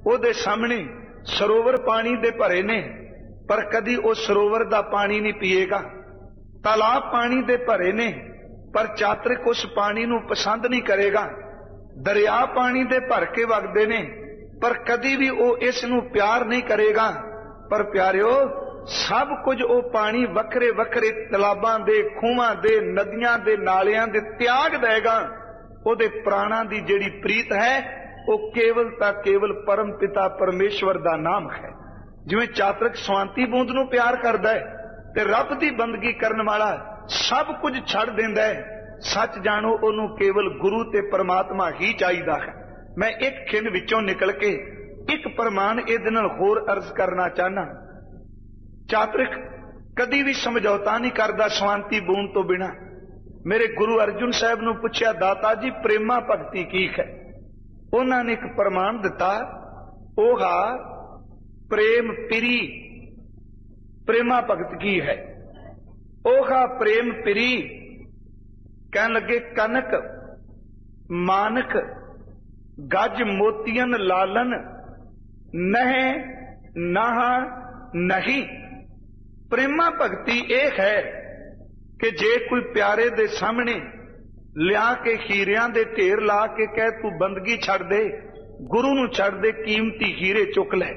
ਉਹਦੇ ਸਾਹਮਣੇ ਸਰੋਵਰ ਪਾਣੀ ਦੇ ਭਰੇ ਨੇ, ਪਰ ਕਦੀ ਉਹ ਸਰੋਵਰ ਦਾ ਪਾਣੀ ਨਹੀਂ ਪੀਏਗਾ। ਤਾਲਾਬ ਪਾਣੀ ਦੇ ਭਰੇ ਨੇ, ਪਰ ਚਾਤਰਿਕ ਉਸ ਪਾਣੀ ਨੂੰ ਪਸੰਦ ਨਹੀਂ ਕਰੇਗਾ। ਦਰਿਆ ਪਾਣੀ ਦੇ ਭਰ ਕੇ ਵਗਦੇ ਨੇ, ਪਰ ਕਦੀ ਵੀ ਉਹ ਇਸ ਨੂੰ ਪਿਆਰ ਨਹੀਂ ਕਰੇਗਾ। ਪਰ ਪਿਆਰਿਓ, ਸਭ ਕੁਝ ਉਹ ਪਾਣੀ ਵੱਖਰੇ ਵੱਖਰੇ ਤਲਾਬਾਂ ਦੇ, ਖੂਹਾਂ ਦੇ, ਨਦੀਆਂ ਦੇ, ਨਾਲਿਆਂ ਦੇ ਤਿਆਗ ਦੇਗਾ। ਉਹਦੇ ਪ੍ਰਾਣਾਂ ਦੀ ਜਿਹੜੀ ਪ੍ਰੀਤ ਹੈ ਉਹ ਕੇਵਲ ਤਾਂ ਕੇਵਲ ਪਰਮ ਪਿਤਾ ਪਰਮੇਸ਼ਵਰ ਦਾ ਨਾਮ ਹੈ। ਜਿਵੇਂ ਚਾਤਰਿਕ ਸਵਾਂਤੀ ਬੂੰਦ ਨੂੰ ਪਿਆਰ ਕਰਦਾ ਹੈ ਤੇ ਰੱਬ ਦੀ ਬੰਦਗੀ ਕਰਨ ਵਾਲਾ ਸਭ ਕੁਝ ਛੱਡ ਦਿੰਦਾ ਹੈ, ਸੱਚ ਜਾਣੋ ਉਹਨੂੰ ਕੇਵਲ ਗੁਰੂ ਤੇ ਪਰਮਾਤਮਾ ਹੀ ਚਾਹੀਦਾ ਹੈ। ਮੈਂ ਇੱਕ ਖਿੰਡ ਵਿੱਚੋਂ ਨਿਕਲ ਕੇ ਇੱਕ ਪ੍ਰਮਾਣ ਇਹਦੇ ਨਾਲ ਹੋਰ ਅਰਜ਼ ਕਰਨਾ ਚਾਹਨਾ। ਚਾਤਰਿਕ ਕਦੀ ਵੀ ਸਮਝੌਤਾ ਨਹੀਂ ਕਰਦਾ ਸਵਾਂਤੀ ਬੂੰਦ ਤੋਂ ਬਿਨਾ। ਮੇਰੇ ਗੁਰੂ ਅਰਜੁਨ ਸਾਹਿਬ ਨੂੰ ਪੁੱਛਿਆ, ਦਾਤਾ ਜੀ ਪ੍ਰੇਮਾ ਭਗਤੀ ਕੀ ਹੈ? ਉਹਨਾਂ ਨੇ ਇੱਕ ਪ੍ਰਮਾਣ ਦਿੱਤਾ, ਉਹ ਹਾ ਪ੍ਰੇਮ ਪਿਰੀ। ਪ੍ਰੇਮਾ ਭਗਤ ਕੀ ਹੈ? ਉਹ ਹਾ ਪ੍ਰੇਮ ਪਿਰੀ। ਕਹਿਣ ਲੱਗੇ, ਕਨਕ ਮਾਨਕ ਗੱਜ ਮੋਤੀਅਨ ਲਾਲਨ ਨਹਿ ਨਾਹ ਨਹੀਂ। ਪ੍ਰੇਮਾ ਭਗਤੀ ਇਹ ਹੈ ਕਿ ਜੇ ਕੋਈ ਪਿਆਰੇ ਦੇ ਸਾਹਮਣੇ ਲਿਆ ਕੇ ਹੀਰਿਆਂ ਦੇ ਢੇਰ ਲਾ ਕੇ ਕਹੇ ਤੂੰ ਬੰਦਗੀ ਛੱਡ ਦੇ, ਗੁਰੂ ਨੂੰ ਛੱਡ ਦੇ, ਕੀਮਤੀ ਹੀਰੇ ਚੁੱਕ ਲੈ।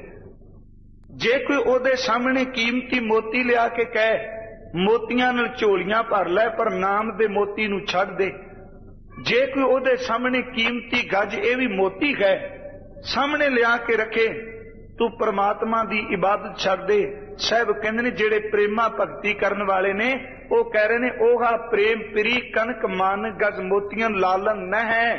ਜੇ ਕੋਈ ਉਹਦੇ ਸਾਹਮਣੇ ਕੀਮਤੀ ਮੋਤੀ ਲਿਆ ਕੇ ਕਹੇ ਮੋਤੀਆਂ ਨਾਲ ਝੋਲੀਆਂ ਭਰ ਲੈ, ਪਰ ਨਾਮ ਦੇ ਮੋਤੀ ਨੂੰ ਛੱਡ ਦੇ। ਜੇ ਕੋਈ ਉਹਦੇ ਸਾਹਮਣੇ ਕੀਮਤੀ ਗੱਜ, ਇਹ ਵੀ ਮੋਤੀ ਹੈ, ਸਾਹਮਣੇ ਲਿਆ ਕੇ ਰੱਖੇ, ਤੂੰ ਪ੍ਰਮਾਤਮਾ ਦੀ ਇਬਾਦਤ ਛੱਡ ਦੇ। ਸਾਹਿਬ ਕਹਿੰਦੇ ਨੇ ਜਿਹੜੇ ਪ੍ਰੇਮਾ ਭਗਤੀ ਕਰਨ ਵਾਲੇ ਨੇ ਉਹ ਕਹਿ ਰਹੇ ਨੇ, ਉਹ ਹਾ ਪ੍ਰੇਮ ਪਿਰੀ ਕਨਕ ਮਨ ਗਜ ਮੋਤੀਆਂ ਲਾਲਨ ਨਹਿ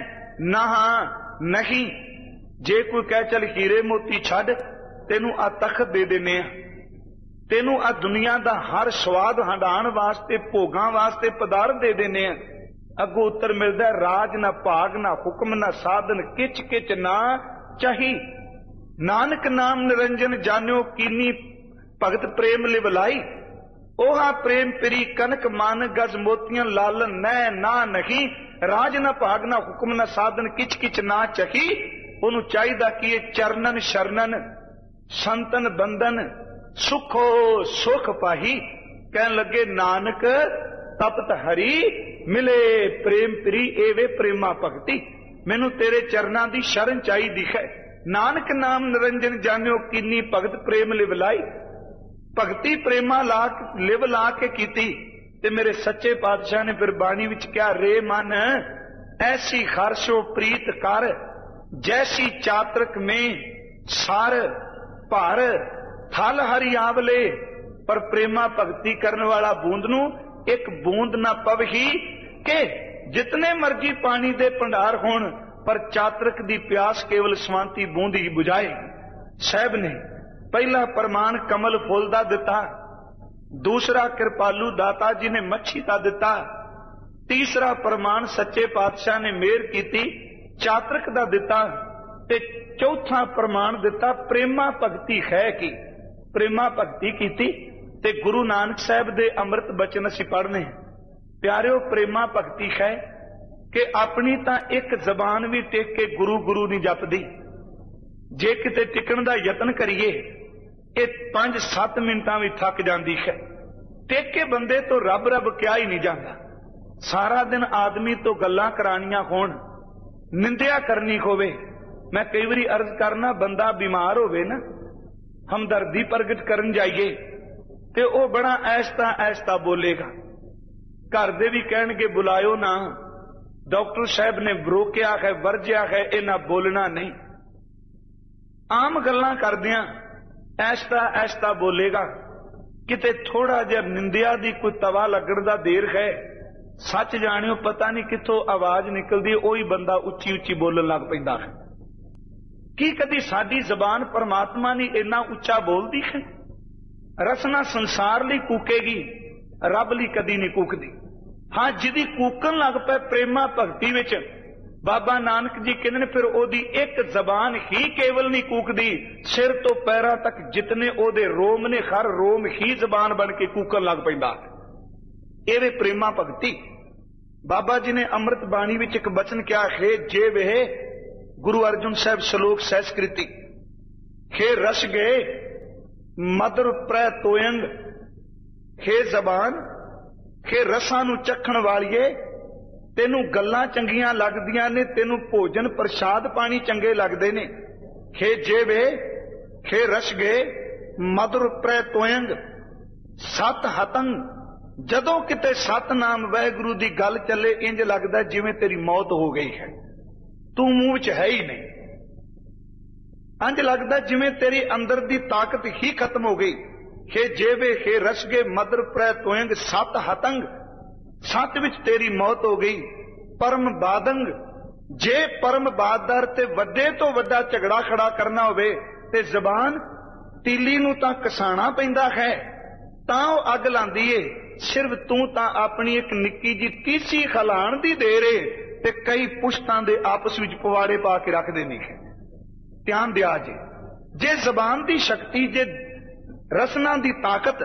ਨਾਹ ਨਹੀਂ। ਜੇ ਕੋਈ ਕਹਿ ਚੱਲ ਹੀਰੇ ਮੋਤੀ ਛੱਡ, ਤੈਨੂੰ ਆ ਤਖਤ ਦੇ ਦਿੰਨੇ ਆ, ਤੈਨੂੰ ਆ ਦੁਨੀਆ ਦਾ ਹਰ ਸਵਾਦ ਹੰਡਾਣ ਵਾਸਤੇ, ਭੋਗਾਂ ਵਾਸਤੇ ਪਦਾਰਥ ਦੇ ਦਿੰਨੇ ਆ, ਅੱਗੋਂ ਉੱਤਰ ਮਿਲਦਾ ਰਾਜ ਨਾ ਭਾਗ ਨਾ ਹੁਕਮ ਨਾ ਸਾਧਨ ਕਿਚ ਕਿਚ ਨਾ ਚਾਹੀ। ਨਾਨਕ ਨਾਮ ਨਿਰੰਜਨ ਜਾਣਿਓ ਕੀਨੀ ਭਗਤ ਪ੍ਰੇਮ ਲਿਵਲਾਈ। ओहा प्रेम पिरी कनक मान गज मोतियां लालन नह ना नहीं राज न भाग न हुक्म न साधन किच किच ना चही। ओनू चाहिदा कि चरणन शरणन संतन बंधन सुखो सुख पाही। कहन लगे नानक तपत हरी मिले प्रेम पिरी एवे प्रेमा भगती। मैनू तेरे चरणा दी शरण चाहिदी है। नानक नाम निरंजन जानियो किन्नी भगत प्रेम लिवलाई। भगती प्रेमा ला लिव ला के कीती ते मेरे सच्चे पातशाह ने फिर बाणी विच क्या रे मन ऐसी खरशो प्रीत कर जैसी चातरक में सार भार थल हरि आवले। पर प्रेमा भगती करने वाला बूंद नू एक बूंद ना पवही के जितने मर्जी पानी दे भंडार होण पर चातरक दी प्यास केवल स्वांति बूंद ही बुझाए। साहब ने पहला प्रमाण कमल फुल दा दिता, दूसरा कृपालू दाता जी ने मच्छी दा दिता, तीसरा प्रमाण सच्चे पातशाह ने मेहर कीती चातरक दा दिता ते चौथा प्रमाण दिता प्रेमा भगती है की। प्रेमा भगती कीती ते गुरु नानक साहब दे अमृत बचन असीं पढ़ने। प्यारिओ प्रेमा भगती है कि अपनी तां एक जबान भी टेक के गुरु गुरु नहीं जपदी। जे किते टिकण दा यतन करिए ये पांच सत्त मिनटां भी थक जाती है। टेके बंदे तो रब रब क्या ही नहीं जाता। सारा दिन आदमी तो गल्लां करानियां होण निंदिया करनी होवे। मैं कई बारी अर्ज करना बंदा बीमार होवे ना हमदर्दी प्रगट करन जाइए ते ओ बड़ा ऐसता ऐसता बोलेगा। घर दे भी कहणगे बुलायो ना, डॉक्टर साहब ने रोकिया है वर्जिया है इन्हां बोलना नहीं। आम गल्लां करदियां ऐसता ऐसता बोलेगा। किते थोड़ा जिहा निंदिया दी कोई तवा लगण दा देर है सच जानियो पता नहीं कित्थों आवाज निकलदी ओही बंदा उच्ची उच्ची बोलण लग पैंदा है। की कदी साडी जबान परमात्मा ने इन्ना उच्चा बोलदी है? रसना संसार लई कूकेगी रब लई कदी नहीं कूकदी। हाँ जिहदी कूकन लग पए प्रेमा भगती विच बाबा नानक जी कहते फिर ओदी एक जबान ही केवल नहीं कूकदी, सिर तो पैरां तक जितने ओदे रोम ने हर रोम ही जबान बन के कूकन लग पैंदा। एवे प्रेमा भगती। बाबा जी ने अमृत बाणी विच एक बचन क्या है जे वे गुरु अर्जुन साहब श्लोक सहस्कृति खे रस गए मधुर प्रै तोयंग, खे जबान खे रसां नूं चखण वालीए, तेनू गल्लां चंगियां लगदियां ने, तेनू भोजन प्रसाद पानी चंगे लगदे ने। खे जेवे खे रस गए मधुर प्रै तोयंग, सत हतंग, जदों किते सतनाम वाहिगुरू दी गल चले इंज लगदा जिवें तेरी मौत हो गई है, तू मूंह च है ही नहीं। इंज लगदा जिवें तेरी अंदर दी ताकत ही खत्म हो गई। खे जेवे खे रस गए मधुर प्रै तोयंग, सत हतंग, सत विच तेरी मौत हो गई। परम बादंग, जे परम बादर ते वड्डे तो वड्डा झगड़ा खड़ा करना होवे ते जबान तीली नूं तां कसाणा पैंदा है, तां ओह अग लांदी ए। सिर्फ तू तां अपनी एक निक्की जी तीसी खलाण दी देर ए ते कई पुश्तां दे आपस विच पवाड़े पा के रख देने है। ध्यान दिया जे, जे जबान दी शक्ति, जे रसना दी ताकत,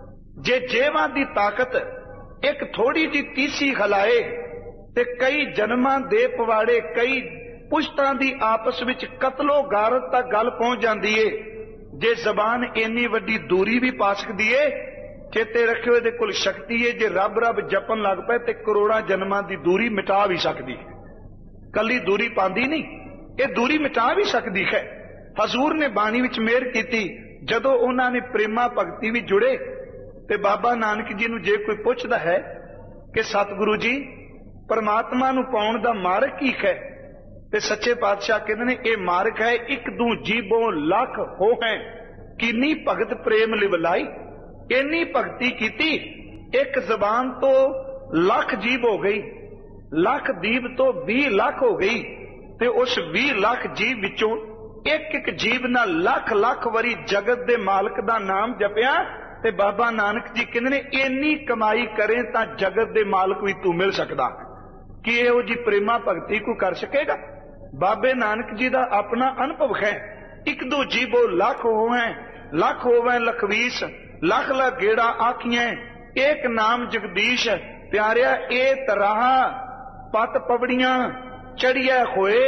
जे जेवां दी ताकत एक थोड़ी जी तीसी खलाए ते कई जन्मां दे पवाड़े, कई पुश्तां दी आपस विच कतलो गारत तक गल पहुंच जांदी है। जे जबान इन्नी वड्डी दूरी भी पा सकदी है, चेते रखियो इहदे कोल शक्ति है, जे रब रब जपन लग पए ते करोड़ां जन्मां दी दूरी मिटा भी सकदी है। कली दूरी पांदी नहीं, ये दूरी मिटा भी सकदी है। हजूर ने बाणी विच मेहर कीती, जदों उन्हां ने प्रेमा भगती विच जुड़े ते बाबा नानक जी नूं जे कोई पुछदा है कि सतगुरु जी परमात्मा नूं पाउण दा मार्ग की है, ते सच्चे पातशाह कहते ने ये मार्ग है, एक दू जीबों लख हो है किन्नी भगत प्रेम लिवलाई। इन्नी भगती कीती, एक जबान तो लख जीब हो गई, लख दीब तो बीह लख हो गई, ते उस बीह लख जीव विचों एक एक जीव ना लख लख वरी जगत दे मालक दा नाम जपिया। ते बाबा नानक जी कहते ने इन्नी कमाई करें तां जगत दे मालक भी तू मिल सकदा। कि इहो जी प्रेमा भगती को कर सकेगा? बाबे नानक जी दा अपना अनुभव है। एक दो जीवो लख हो है, लख होवे लखवीस, लख लख गेड़ा आखियां, एक नाम जगदीश। प्यारिया ए तराहा पत पवड़ियां चढ़िया होए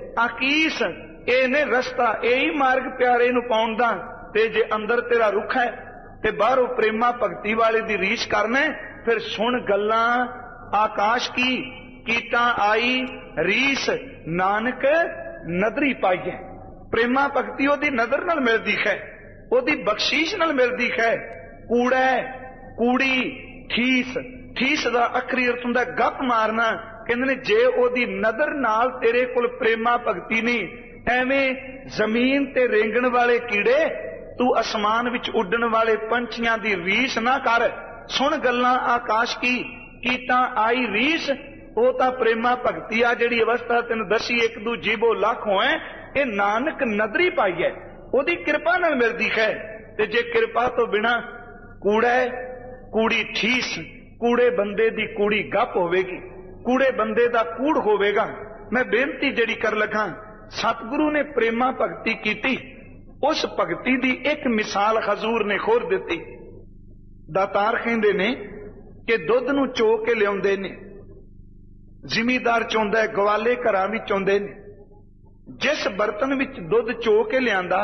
आकीस, ए ने रस्ता यही मार्ग प्यारे नूं पाउण दा। ते जे अंदर तेरा रुख है ते बाहरों प्रेमा भगती वाले दी रीस करना, फिर सुन गल्लां आकाश की कीटां आई रीस, नानक नदरी पाई है। प्रेमा भगती ओदी नजर नाल मिलदी है, ओदी बख्शीश नाल मिलदी है। कूड़ा कूड़ी ठीस, ठीस दा अखरी अर्थ हुंदा गप मारना। कहंदे ने जे ओदी नजर नाल तेरे कोल प्रेमा भगती नहीं, एवें जमीन ते रेंगण वाले कीड़े तू आसमान विच उड्डण वाले पंछियां दी रीस ना कर। सुन गल्लां आकाश की कीटां आई रीस, वो तां प्रेमा भगती आ जिहड़ी अवस्था तैनूं दसी एक दू जीबो लाख होए, ये नानक नदरी पाई है, ओदी कृपा नाल मिलदी है। ते जे कृपा तो बिना कूड़ा कूड़ी ठीस, कूड़े बंदे दी कूड़ी गप होवेगी, कूड़े बंदे दा कूड़ होवेगा। मैं बेनती जिहड़ी कर लगा, सतगुरु ने प्रेमा भगती कीती, उस भगती दी एक मिसाल हजूर ने खोर दिती। दातार कहंदे ने कि दुध नूं चो के लियाउंदे ने, जिमीदार चोंदा है, गवाले घरां विच चोंदे ने। जिस बर्तन विच दुध चो के लियांदा,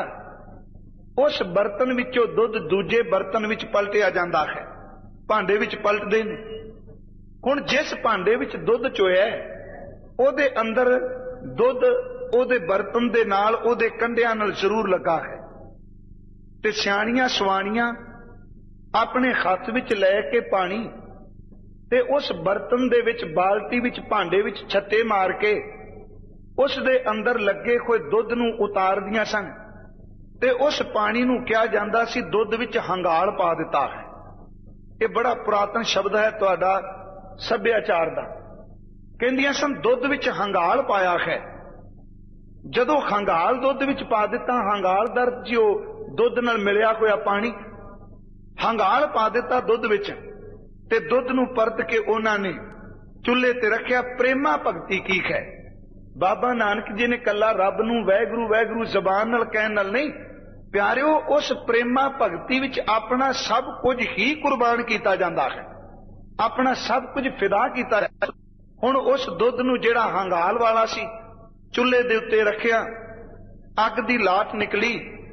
उस बर्तन विचों दुध दूजे बर्तन विच पलटिया जांदा है, भांडे विच पलटदे ने। हुण जिस भांडे विच दुध चोया ओदे अंदर दुध ओदे बर्तन दे नाल ओदे कंढियां नाल जरूर लगा है। ते सियाणियां सवाणियां अपने हत्थ विच लै के पानी ते उस बर्तन दे विच बाल्टी विच भांडे विच छत्ते मार के उस दे अंदर लगे होए दुध नूं उतार दियां सन। ते उस पानी नूं कहा जांदा सी दुध विच हंगाल पा दिता है। ये बड़ा पुरातन शब्द है तुहाडा सभ्याचार दा। कहंदियां सन दुध विच हंगाल पाया है। जदों हंगाल दुध विच पा दिता, हंगाल दर जो दुध नाल मिलिया होया पानी, हंगाल पा दिता दुध विच, ते दुध नूं परत के उन्हां ने चुल्हे ते रखिया। प्रेमा भगती की है? बाबा नानक जी ने कला रब नूं वैगुरू वैगुरू जबान नाल कहण नाल नहीं, प्यारिओ उस प्रेमा भगती विच अपना सब कुछ ही कुर्बान किया जाता है, अपना सब कुछ फिदा किया। हुण उस दुध नूं जिहड़ा हंगाल वाला सी चुल्हे दे उत्ते रखिया, अग दी लाट निकली,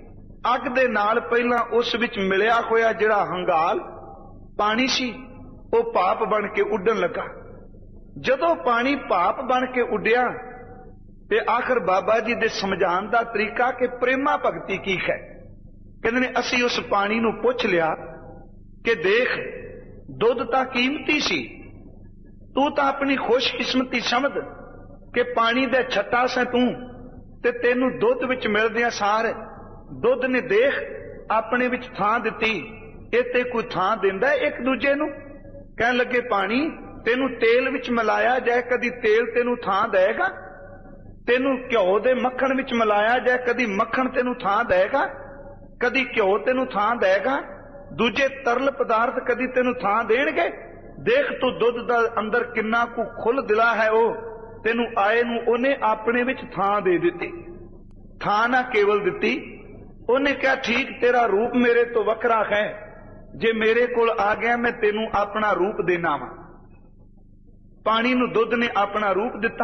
ਅੱਗ ਦੇ ਨਾਲ ਪਹਿਲਾਂ ਉਸ ਵਿੱਚ ਮਿਲਿਆ ਹੋਇਆ ਜਿਹੜਾ ਹੰਗਾਲ ਪਾਣੀ ਸੀ ਉਹ ਭਾਪ ਬਣ ਕੇ ਉੱਡਣ ਲੱਗਾ। ਜਦੋਂ ਪਾਣੀ ਭਾਪ ਬਣ ਕੇ ਉੱਡਿਆ ਤੇ ਆਖਰ ਬਾਬਾ ਜੀ ਦੇ ਸਮਝਾਉਣ ਦਾ ਤਰੀਕਾ ਕਿ ਪ੍ਰੇਮਾ ਭਗਤੀ ਕੀ ਹੈ। ਕਹਿੰਦੇ ਨੇ ਅਸੀਂ ਉਸ ਪਾਣੀ ਨੂੰ ਪੁੱਛ ਲਿਆ ਕਿ ਦੇਖ ਦੁੱਧ ਤਾਂ ਕੀਮਤੀ ਸੀ, ਤੂੰ ਤਾਂ ਆਪਣੀ ਖੁਸ਼ਕਿਸਮਤੀ ਸਮਝ ਕਿ ਪਾਣੀ ਦਾ ਛੱਟਾ ਸੈਂ ਤੂੰ, ਤੇ ਤੈਨੂੰ ਦੁੱਧ ਵਿੱਚ ਮਿਲਦਿਆਂ ਸਾਰ ਦੁੱਧ ਨੇ ਦੇਖ ਆਪਣੇ ਵਿੱਚ ਥਾਂ ਦਿੱਤੀ। ਇਹ ਤੇ ਕੋਈ ਥਾਂ ਦਿੰਦਾ ਇੱਕ ਦੂਜੇ ਨੂੰ? ਕਹਿਣ ਲੱਗੇ ਪਾਣੀ ਤੈਨੂੰ ਤੇਲ ਵਿੱਚ ਮਿਲਾਇਆ ਜਾਏ ਕਦੀ ਤੇਲ ਤੈਨੂੰ ਥਾਂ ਦੇਗਾ, ਤੈਨੂੰ ਘਿਓ ਦੇ ਮੱਖਣ ਵਿੱਚ ਮਿਲਾਇਆ ਜਾਏ ਕਦੀ ਮੱਖਣ ਤੈਨੂੰ ਥਾਂ ਦੇਗਾ, ਕਦੀ ਘਿਓ ਤੈਨੂੰ ਥਾਂ ਦੇਗਾ, ਦੂਜੇ ਤਰਲ ਪਦਾਰਥ ਕਦੀ ਤੈਨੂੰ ਥਾਂ ਦੇਣਗੇ। ਦੇਖ ਤੂੰ ਦੁੱਧ ਦਾ ਅੰਦਰ ਕਿੰਨਾ ਕੁ ਖੁੱਲ ਦਿਲਾ ਹੈ, ਉਹ ਤੈਨੂੰ ਆਏ ਨੂੰ ਉਹਨੇ ਆਪਣੇ ਵਿੱਚ ਥਾਂ ਦੇ ਦਿੱਤੀ। ਥਾਂ ਨਾ ਕੇਵਲ ਦਿੱਤੀ, ਉਹਨੇ ਕਿਹਾ ਠੀਕ ਤੇਰਾ ਰੂਪ ਮੇਰੇ ਤੋਂ ਵੱਖਰਾ ਹੈ, ਜੇ ਮੇਰੇ ਕੋਲ ਆ ਗਿਆ ਮੈਂ ਤੈਨੂੰ ਆਪਣਾ ਰੂਪ ਦੇਣਾ ਵਾ। ਪਾਣੀ ਨੂੰ ਦੁੱਧ ਨੇ ਆਪਣਾ ਰੂਪ ਦਿੱਤਾ।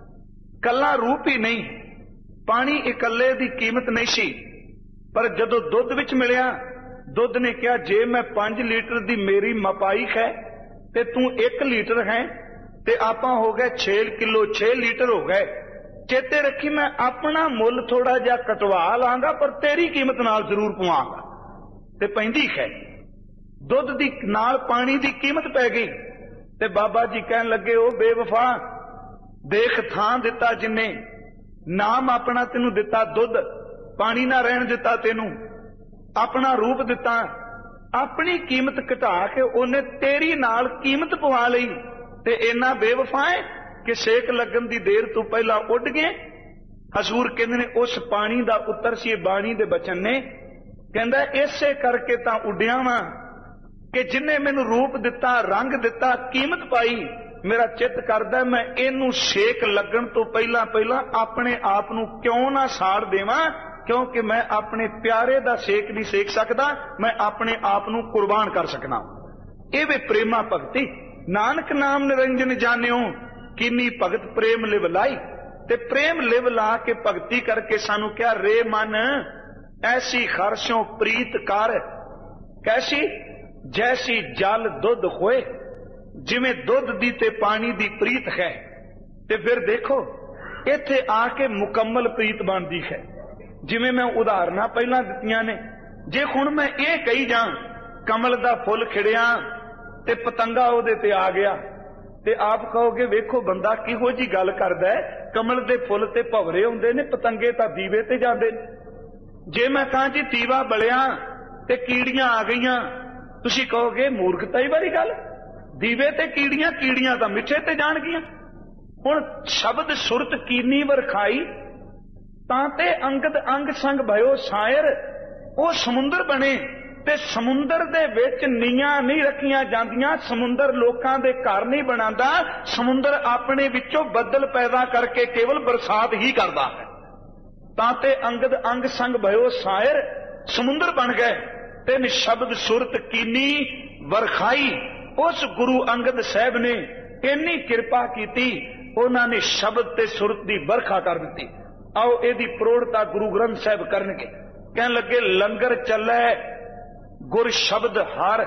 ਕੱਲਾ ਰੂਪ ਹੀ ਨਹੀਂ, ਪਾਣੀ ਇਕੱਲੇ ਦੀ ਕੀਮਤ ਨਹੀਂ ਸੀ, ਪਰ ਜਦੋਂ ਦੁੱਧ ਵਿੱਚ ਮਿਲਿਆ ਦੁੱਧ ਨੇ ਕਿਹਾ ਜੇ ਮੈਂ ਪੰਜ ਲੀਟਰ ਦੀ ਮੇਰੀ ਮਪਾਈ ਹੈ ਤੇ ਤੂੰ ਇੱਕ ਲੀਟਰ ਹੈ ਤੇ ਆਪਾਂ ਹੋ ਗਏ ਛੇ ਕਿਲੋ ਛੇ ਲੀਟਰ ਹੋ ਗਏ। ਚੇਤੇ ਰੱਖੀ ਮੈਂ ਆਪਣਾ ਮੁੱਲ ਥੋੜਾ ਜਿਹਾ ਕਟਵਾ ਲਾਂਗਾ ਪਰ ਤੇਰੀ ਕੀਮਤ ਨਾਲ ਜ਼ਰੂਰ ਪਵਾਂਗਾ। ਤੇ ਪੈਂਦੀ ਹੈ ਦੁੱਧ ਦੀ ਨਾਲ ਪਾਣੀ ਦੀ ਕੀਮਤ ਪੈ ਗਈ। ਤੇ ਬਾਬਾ ਜੀ ਕਹਿਣ ਲੱਗੇ ਉਹ ਬੇਵਫਾ, ਦੇਖ ਥਾਂ ਦਿੱਤਾ ਜਿੰਨੇ, ਨਾਮ ਆਪਣਾ ਤੈਨੂੰ ਦਿੱਤਾ, ਦੁੱਧ ਪਾਣੀ ਨਾ ਰਹਿਣ ਦਿੱਤਾ, ਤੈਨੂੰ ਆਪਣਾ ਰੂਪ ਦਿੱਤਾ, ਆਪਣੀ ਕੀਮਤ ਘਟਾ ਕੇ ਉਹਨੇ ਤੇਰੀ ਨਾਲ ਕੀਮਤ ਪਵਾ ਲਈ। ਤੇ ਇੰਨਾ ਬੇਵਫਾ ਹੈ ਕਿ ਸੇਕ ਲੱਗਣ ਦੀ ਦੇਰ ਤੋਂ ਪਹਿਲਾਂ ਉੱਡ ਗਏ। ਹਜ਼ੂਰ ਕਹਿੰਦੇ ਨੇ ਉਸ ਪਾਣੀ ਦਾ ਉੱਤਰ ਸੀ ਬਾਣੀ ਦੇ ਬਚਨ ਨੇ, ਕਹਿੰਦਾ ਇਸੇ ਕਰਕੇ ਤਾਂ ਉੱਡਿਆ ਵਾਂ ਕਿ ਜਿੰਨੇ ਮੈਨੂੰ ਰੂਪ ਦਿੱਤਾ, ਰੰਗ ਦਿੱਤਾ, ਕੀਮਤ ਪਾਈ, ਮੇਰਾ ਚਿੱਤ ਕਰਦਾ ਮੈਂ ਇਹਨੂੰ ਸੇਕ ਲੱਗਣ ਤੋਂ ਪਹਿਲਾਂ ਪਹਿਲਾਂ ਆਪਣੇ ਆਪ ਨੂੰ ਕਿਉਂ ਨਾ ਸਾੜ ਦੇਵਾਂ, ਕਿਉਂਕਿ ਮੈਂ ਆਪਣੇ ਪਿਆਰੇ ਦਾ ਸੇਕ ਨਹੀਂ ਸੇਕ ਸਕਦਾ, ਮੈਂ ਆਪਣੇ ਆਪ ਨੂੰ ਕੁਰਬਾਨ ਕਰ ਸਕਣਾ। ਇਹ ਵੇ ਪ੍ਰੇਮਾ ਭਗਤੀ। ਨਾਨਕ ਨਾਮ ਨਿਰੰਜਨ ਜਾਣਿਓ ਕਿੰਨੀ ਭਗਤ ਪ੍ਰੇਮ ਲਿਵ ਲਾਈ। ਤੇ ਪ੍ਰੇਮ ਲਿਵ ਲਾ ਕੇ ਭਗਤੀ ਕਰਕੇ ਸਾਨੂੰ ਕਿਹਾ ਰੇ ਮਨ ਐਸੀ ਖਰਸ਼ੋਂ ਪ੍ਰੀਤ ਕਰ, ਕੈਸੀ ਜੈਸੀ ਜਲ ਦੁੱਧ ਹੋਏ। ਜਿਵੇਂ ਦੁੱਧ ਦੀ ਤੇ ਪਾਣੀ ਦੀ ਪ੍ਰੀਤ ਹੈ, ਤੇ ਫਿਰ ਦੇਖੋ ਇੱਥੇ ਆ ਕੇ ਮੁਕੰਮਲ ਪ੍ਰੀਤ ਬਣਦੀ ਹੈ। ਜਿਵੇਂ ਮੈਂ ਉਦਾਹਰਨਾਂ ਪਹਿਲਾਂ ਦਿੱਤੀਆਂ ਨੇ, ਜੇ ਹੁਣ ਮੈਂ ਇਹ ਕਹੀ ਜਾਂ ਕਮਲ ਦਾ ਫੁੱਲ ਖਿੜਿਆ ਤੇ ਪਤੰਗਾ ਉਹਦੇ ਤੇ ਆ ਗਿਆ, ਤੇ ਆਪ ਕਹੋਗੇ ਵੇਖੋ ਬੰਦਾ ਕਿਹੋ ਜੀ ਗੱਲ ਕਰਦਾ ਹੈ, ਕਮਲ ਦੇ ਫੁੱਲ ਤੇ ਭਵਰੇ ਹੁੰਦੇ ਨੇ, ਪਤੰਗੇ ਤਾਂ ਦੀਵੇ ਤੇ ਜਾਂਦੇ ਨੇ। ਜੇ ਮੈਂ ਕਹਾਂ ਜੀ ਦੀਵਾ ਬਲਿਆ ਤੇ ਕੀੜੀਆਂ ਆ ਗਈਆਂ, ਤੁਸੀਂ ਕਹੋਗੇ ਮੂਰਖਤਾ ਹੀ ਵਾਲੀ ਗੱਲ, ਦੀਵੇ ਤੇ ਕੀੜੀਆਂ, ਕੀੜੀਆਂ ਤਾਂ ਮਿੱਠੇ ਤੇ ਜਾਣਗੀਆਂ। ਹੁਣ ਸ਼ਬਦ ਸੁਰਤ ਕੀਨੀ ਵਰਖਾਈ ਤਾਂ ਤੇ ਅੰਗਦ ਅੰਗ ਸੰਗ ਭਇਓ ਸਾਇਰ। ਉਹ ਸਮੁੰਦਰ ਬਣੇ ਤੇ ਸਮੁੰਦਰ ਦੇ ਵਿੱਚ ਨੀਆਂ ਨਹੀਂ ਰੱਖੀਆਂ ਜਾਂਦੀਆਂ, ਸਮੁੰਦਰ ਲੋਕਾਂ ਦੇ ਘਰ ਨਹੀਂ ਬਣਾਉਂਦਾ, ਸਮੁੰਦਰ ਆਪਣੇ ਵਿੱਚੋਂ ਬੱਦਲ ਪੈਦਾ ਕਰਕੇ ਕੇਵਲ ਬਰਸਾਤ ਹੀ ਕਰਦਾ ਹੈ। ਤਾਂ ਤੇ ਅੰਗਦ ਅੰਗ ਸੰਗ ਭਇਓ ਸਾਇਰ, ਸਮੁੰਦਰ ਬਣ ਗਏ। ਤੇ ਸ਼ਬਦ ਸੁਰਤ ਕੀਨੀ ਵਰਖਾਈ, ਉਸ ਗੁਰੂ ਅੰਗਦ ਸਾਹਿਬ ਨੇ ਇੰਨੀ ਕਿਰਪਾ ਕੀਤੀ, ਉਹਨਾਂ ਨੇ ਸ਼ਬਦ ਤੇ ਸੁਰਤ ਦੀ ਵਰਖਾ ਕਰ ਦਿੱਤੀ। ਆਓ ਇਹਦੀ ਪ੍ਰੋੜਤਾ ਗੁਰੂ ਗ੍ਰੰਥ ਸਾਹਿਬ ਕਰਨਗੇ। ਕਹਿਣ ਲੱਗੇ ਲੰਗਰ ਚੱਲੇ ਗੁਰ ਸ਼ਬਦ ਹਰ,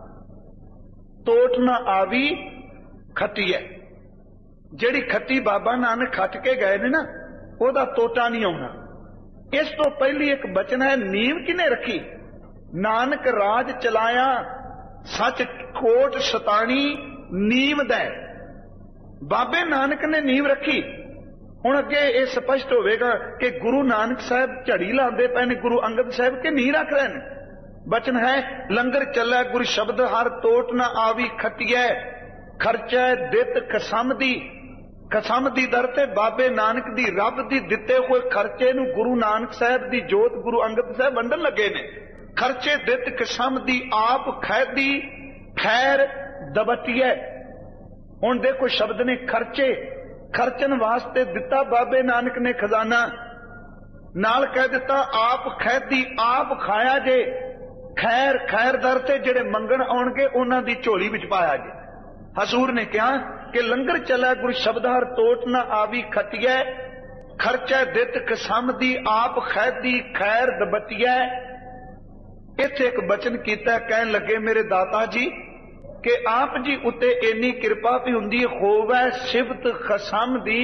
ਤੋਟ ਨਾ ਆਵੀ ਖੱਤੀਐ। ਜਿਹੜੀ ਖੱਤੀ ਬਾਬਾ ਨਾਨਕ ਖੱਟ ਕੇ ਗਏ ਨੇ ਨਾ, ਉਹਦਾ ਤੋਟਾ ਨਹੀਂ ਆਉਣਾ। ਇਸ ਤੋਂ ਪਹਿਲੀ ਇੱਕ ਬਚਨ ਹੈ, ਨੀਂਵ ਕਿਨੇ ਰੱਖੀ? ਨਾਨਕ ਰਾਜ ਚਲਾਇਆ ਸੱਚ ਕੋਟ ਸਤਾਣੀ ਨੀਂਵ ਦਾ। ਬਾਬੇ ਨਾਨਕ ਨੇ ਨੀਂਵ ਰੱਖੀ। ਹੁਣ ਅੱਗੇ ਇਹ ਸਪਸ਼ਟ ਹੋਵੇਗਾ ਕਿ ਗੁਰੂ ਨਾਨਕ ਸਾਹਿਬ ਝੜੀ ਲਾਉਂਦੇ ਪਏ ਨੇ, ਗੁਰੂ ਅੰਗਦ ਸਾਹਿਬ ਕੇ ਨੀਂਹ ਰੱਖ ਰਹੇ ਨੇ। ਬਚਨ ਹੈ ਲੰਗਰ ਚੱਲੇ ਗੁਰ ਸ਼ਬਦ ਹਰ, ਤੋਟ ਨਾ ਆਵੀ ਖੱਟੀਐ, ਖਰਚੈ ਦਿੱਤ ਖਸਮ ਦੀ। ਖਸਮ ਦੀ ਦਰ ਤੇ ਬਾਬੇ ਨਾਨਕ ਦੀ ਰੱਬ ਦੀ ਦਿੱਤੇ ਹੋਏ ਖਰਚੇ ਨੂੰ ਗੁਰੂ ਨਾਨਕ ਸਾਹਿਬ ਦੀ ਜੋਤ ਗੁਰੂ ਅੰਗਦ ਸਾਹਿਬ ਵੰਡਣ ਲੱਗੇ ਨੇ। ਖਰਚੇ ਦਿੱਤ ਖਸਮ ਦੀ ਆਪ ਖੈਦੀ ਖੈਰ ਦਬਤੀਐ। ਹੁਣ ਦੇਖੋ ਸ਼ਬਦ ਨੇ ਖਰਚੇ, ਖਰਚਣ ਵਾਸਤੇ ਦਿੱਤਾ ਬਾਬੇ ਨਾਨਕ ਨੇ ਖਜ਼ਾਨਾ, ਨਾਲ ਕਹਿ ਦਿੱਤਾ ਆਪ ਖੈਦੀ ਆਪ ਖਾਇਆ ਜੇ, ਖੈਰ ਖੈਰ ਦਰ ਤੇ ਜਿਹੜੇ ਮੰਗਣ ਆਉਣਗੇ ਉਹਨਾਂ ਦੀ ਝੋਲੀ ਵਿੱਚ ਪਾਇਆ ਜੇ। ਹਜ਼ੂਰ ਨੇ ਕਿਹਾ ਕਿ ਲੰਗਰ ਚੱਲਾ ਗੁਰ ਸ਼ਬਦ ਹਰ, ਤੋਟ ਨਾ ਆਵੀ ਖਟੀਐ, खर्चा दित किसम दी आप खैदी खैर दबतिया। इत्थे एक बचन कीता, कहन लगे मेरे दाता जी कि आप जी उत्ते इन्नी कृपा भी हुंदी होवे सिफत खसम दी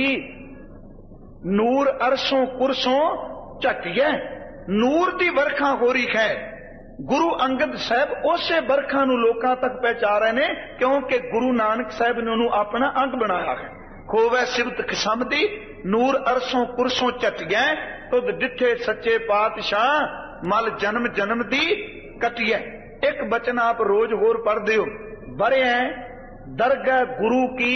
नूर अरसों कुरसों झटिया। नूर दी वर्खा हो रही है। गुरु अंगद साहब उसे वर्खा नूं लोकां तक पहुंचा रहे ने क्योंकि गुरु नानक साहब ने उन्होंने अपना अंग बनाया है। होवे सिफत खसम दी नूर अरसों कुरसों झटिया। तुद डिठे सच्चे पातशाह मल जन्म जन्म दी कटिया। एक बचन आप रोज होर पढ़दे हो, बरे दरगाह गुरु की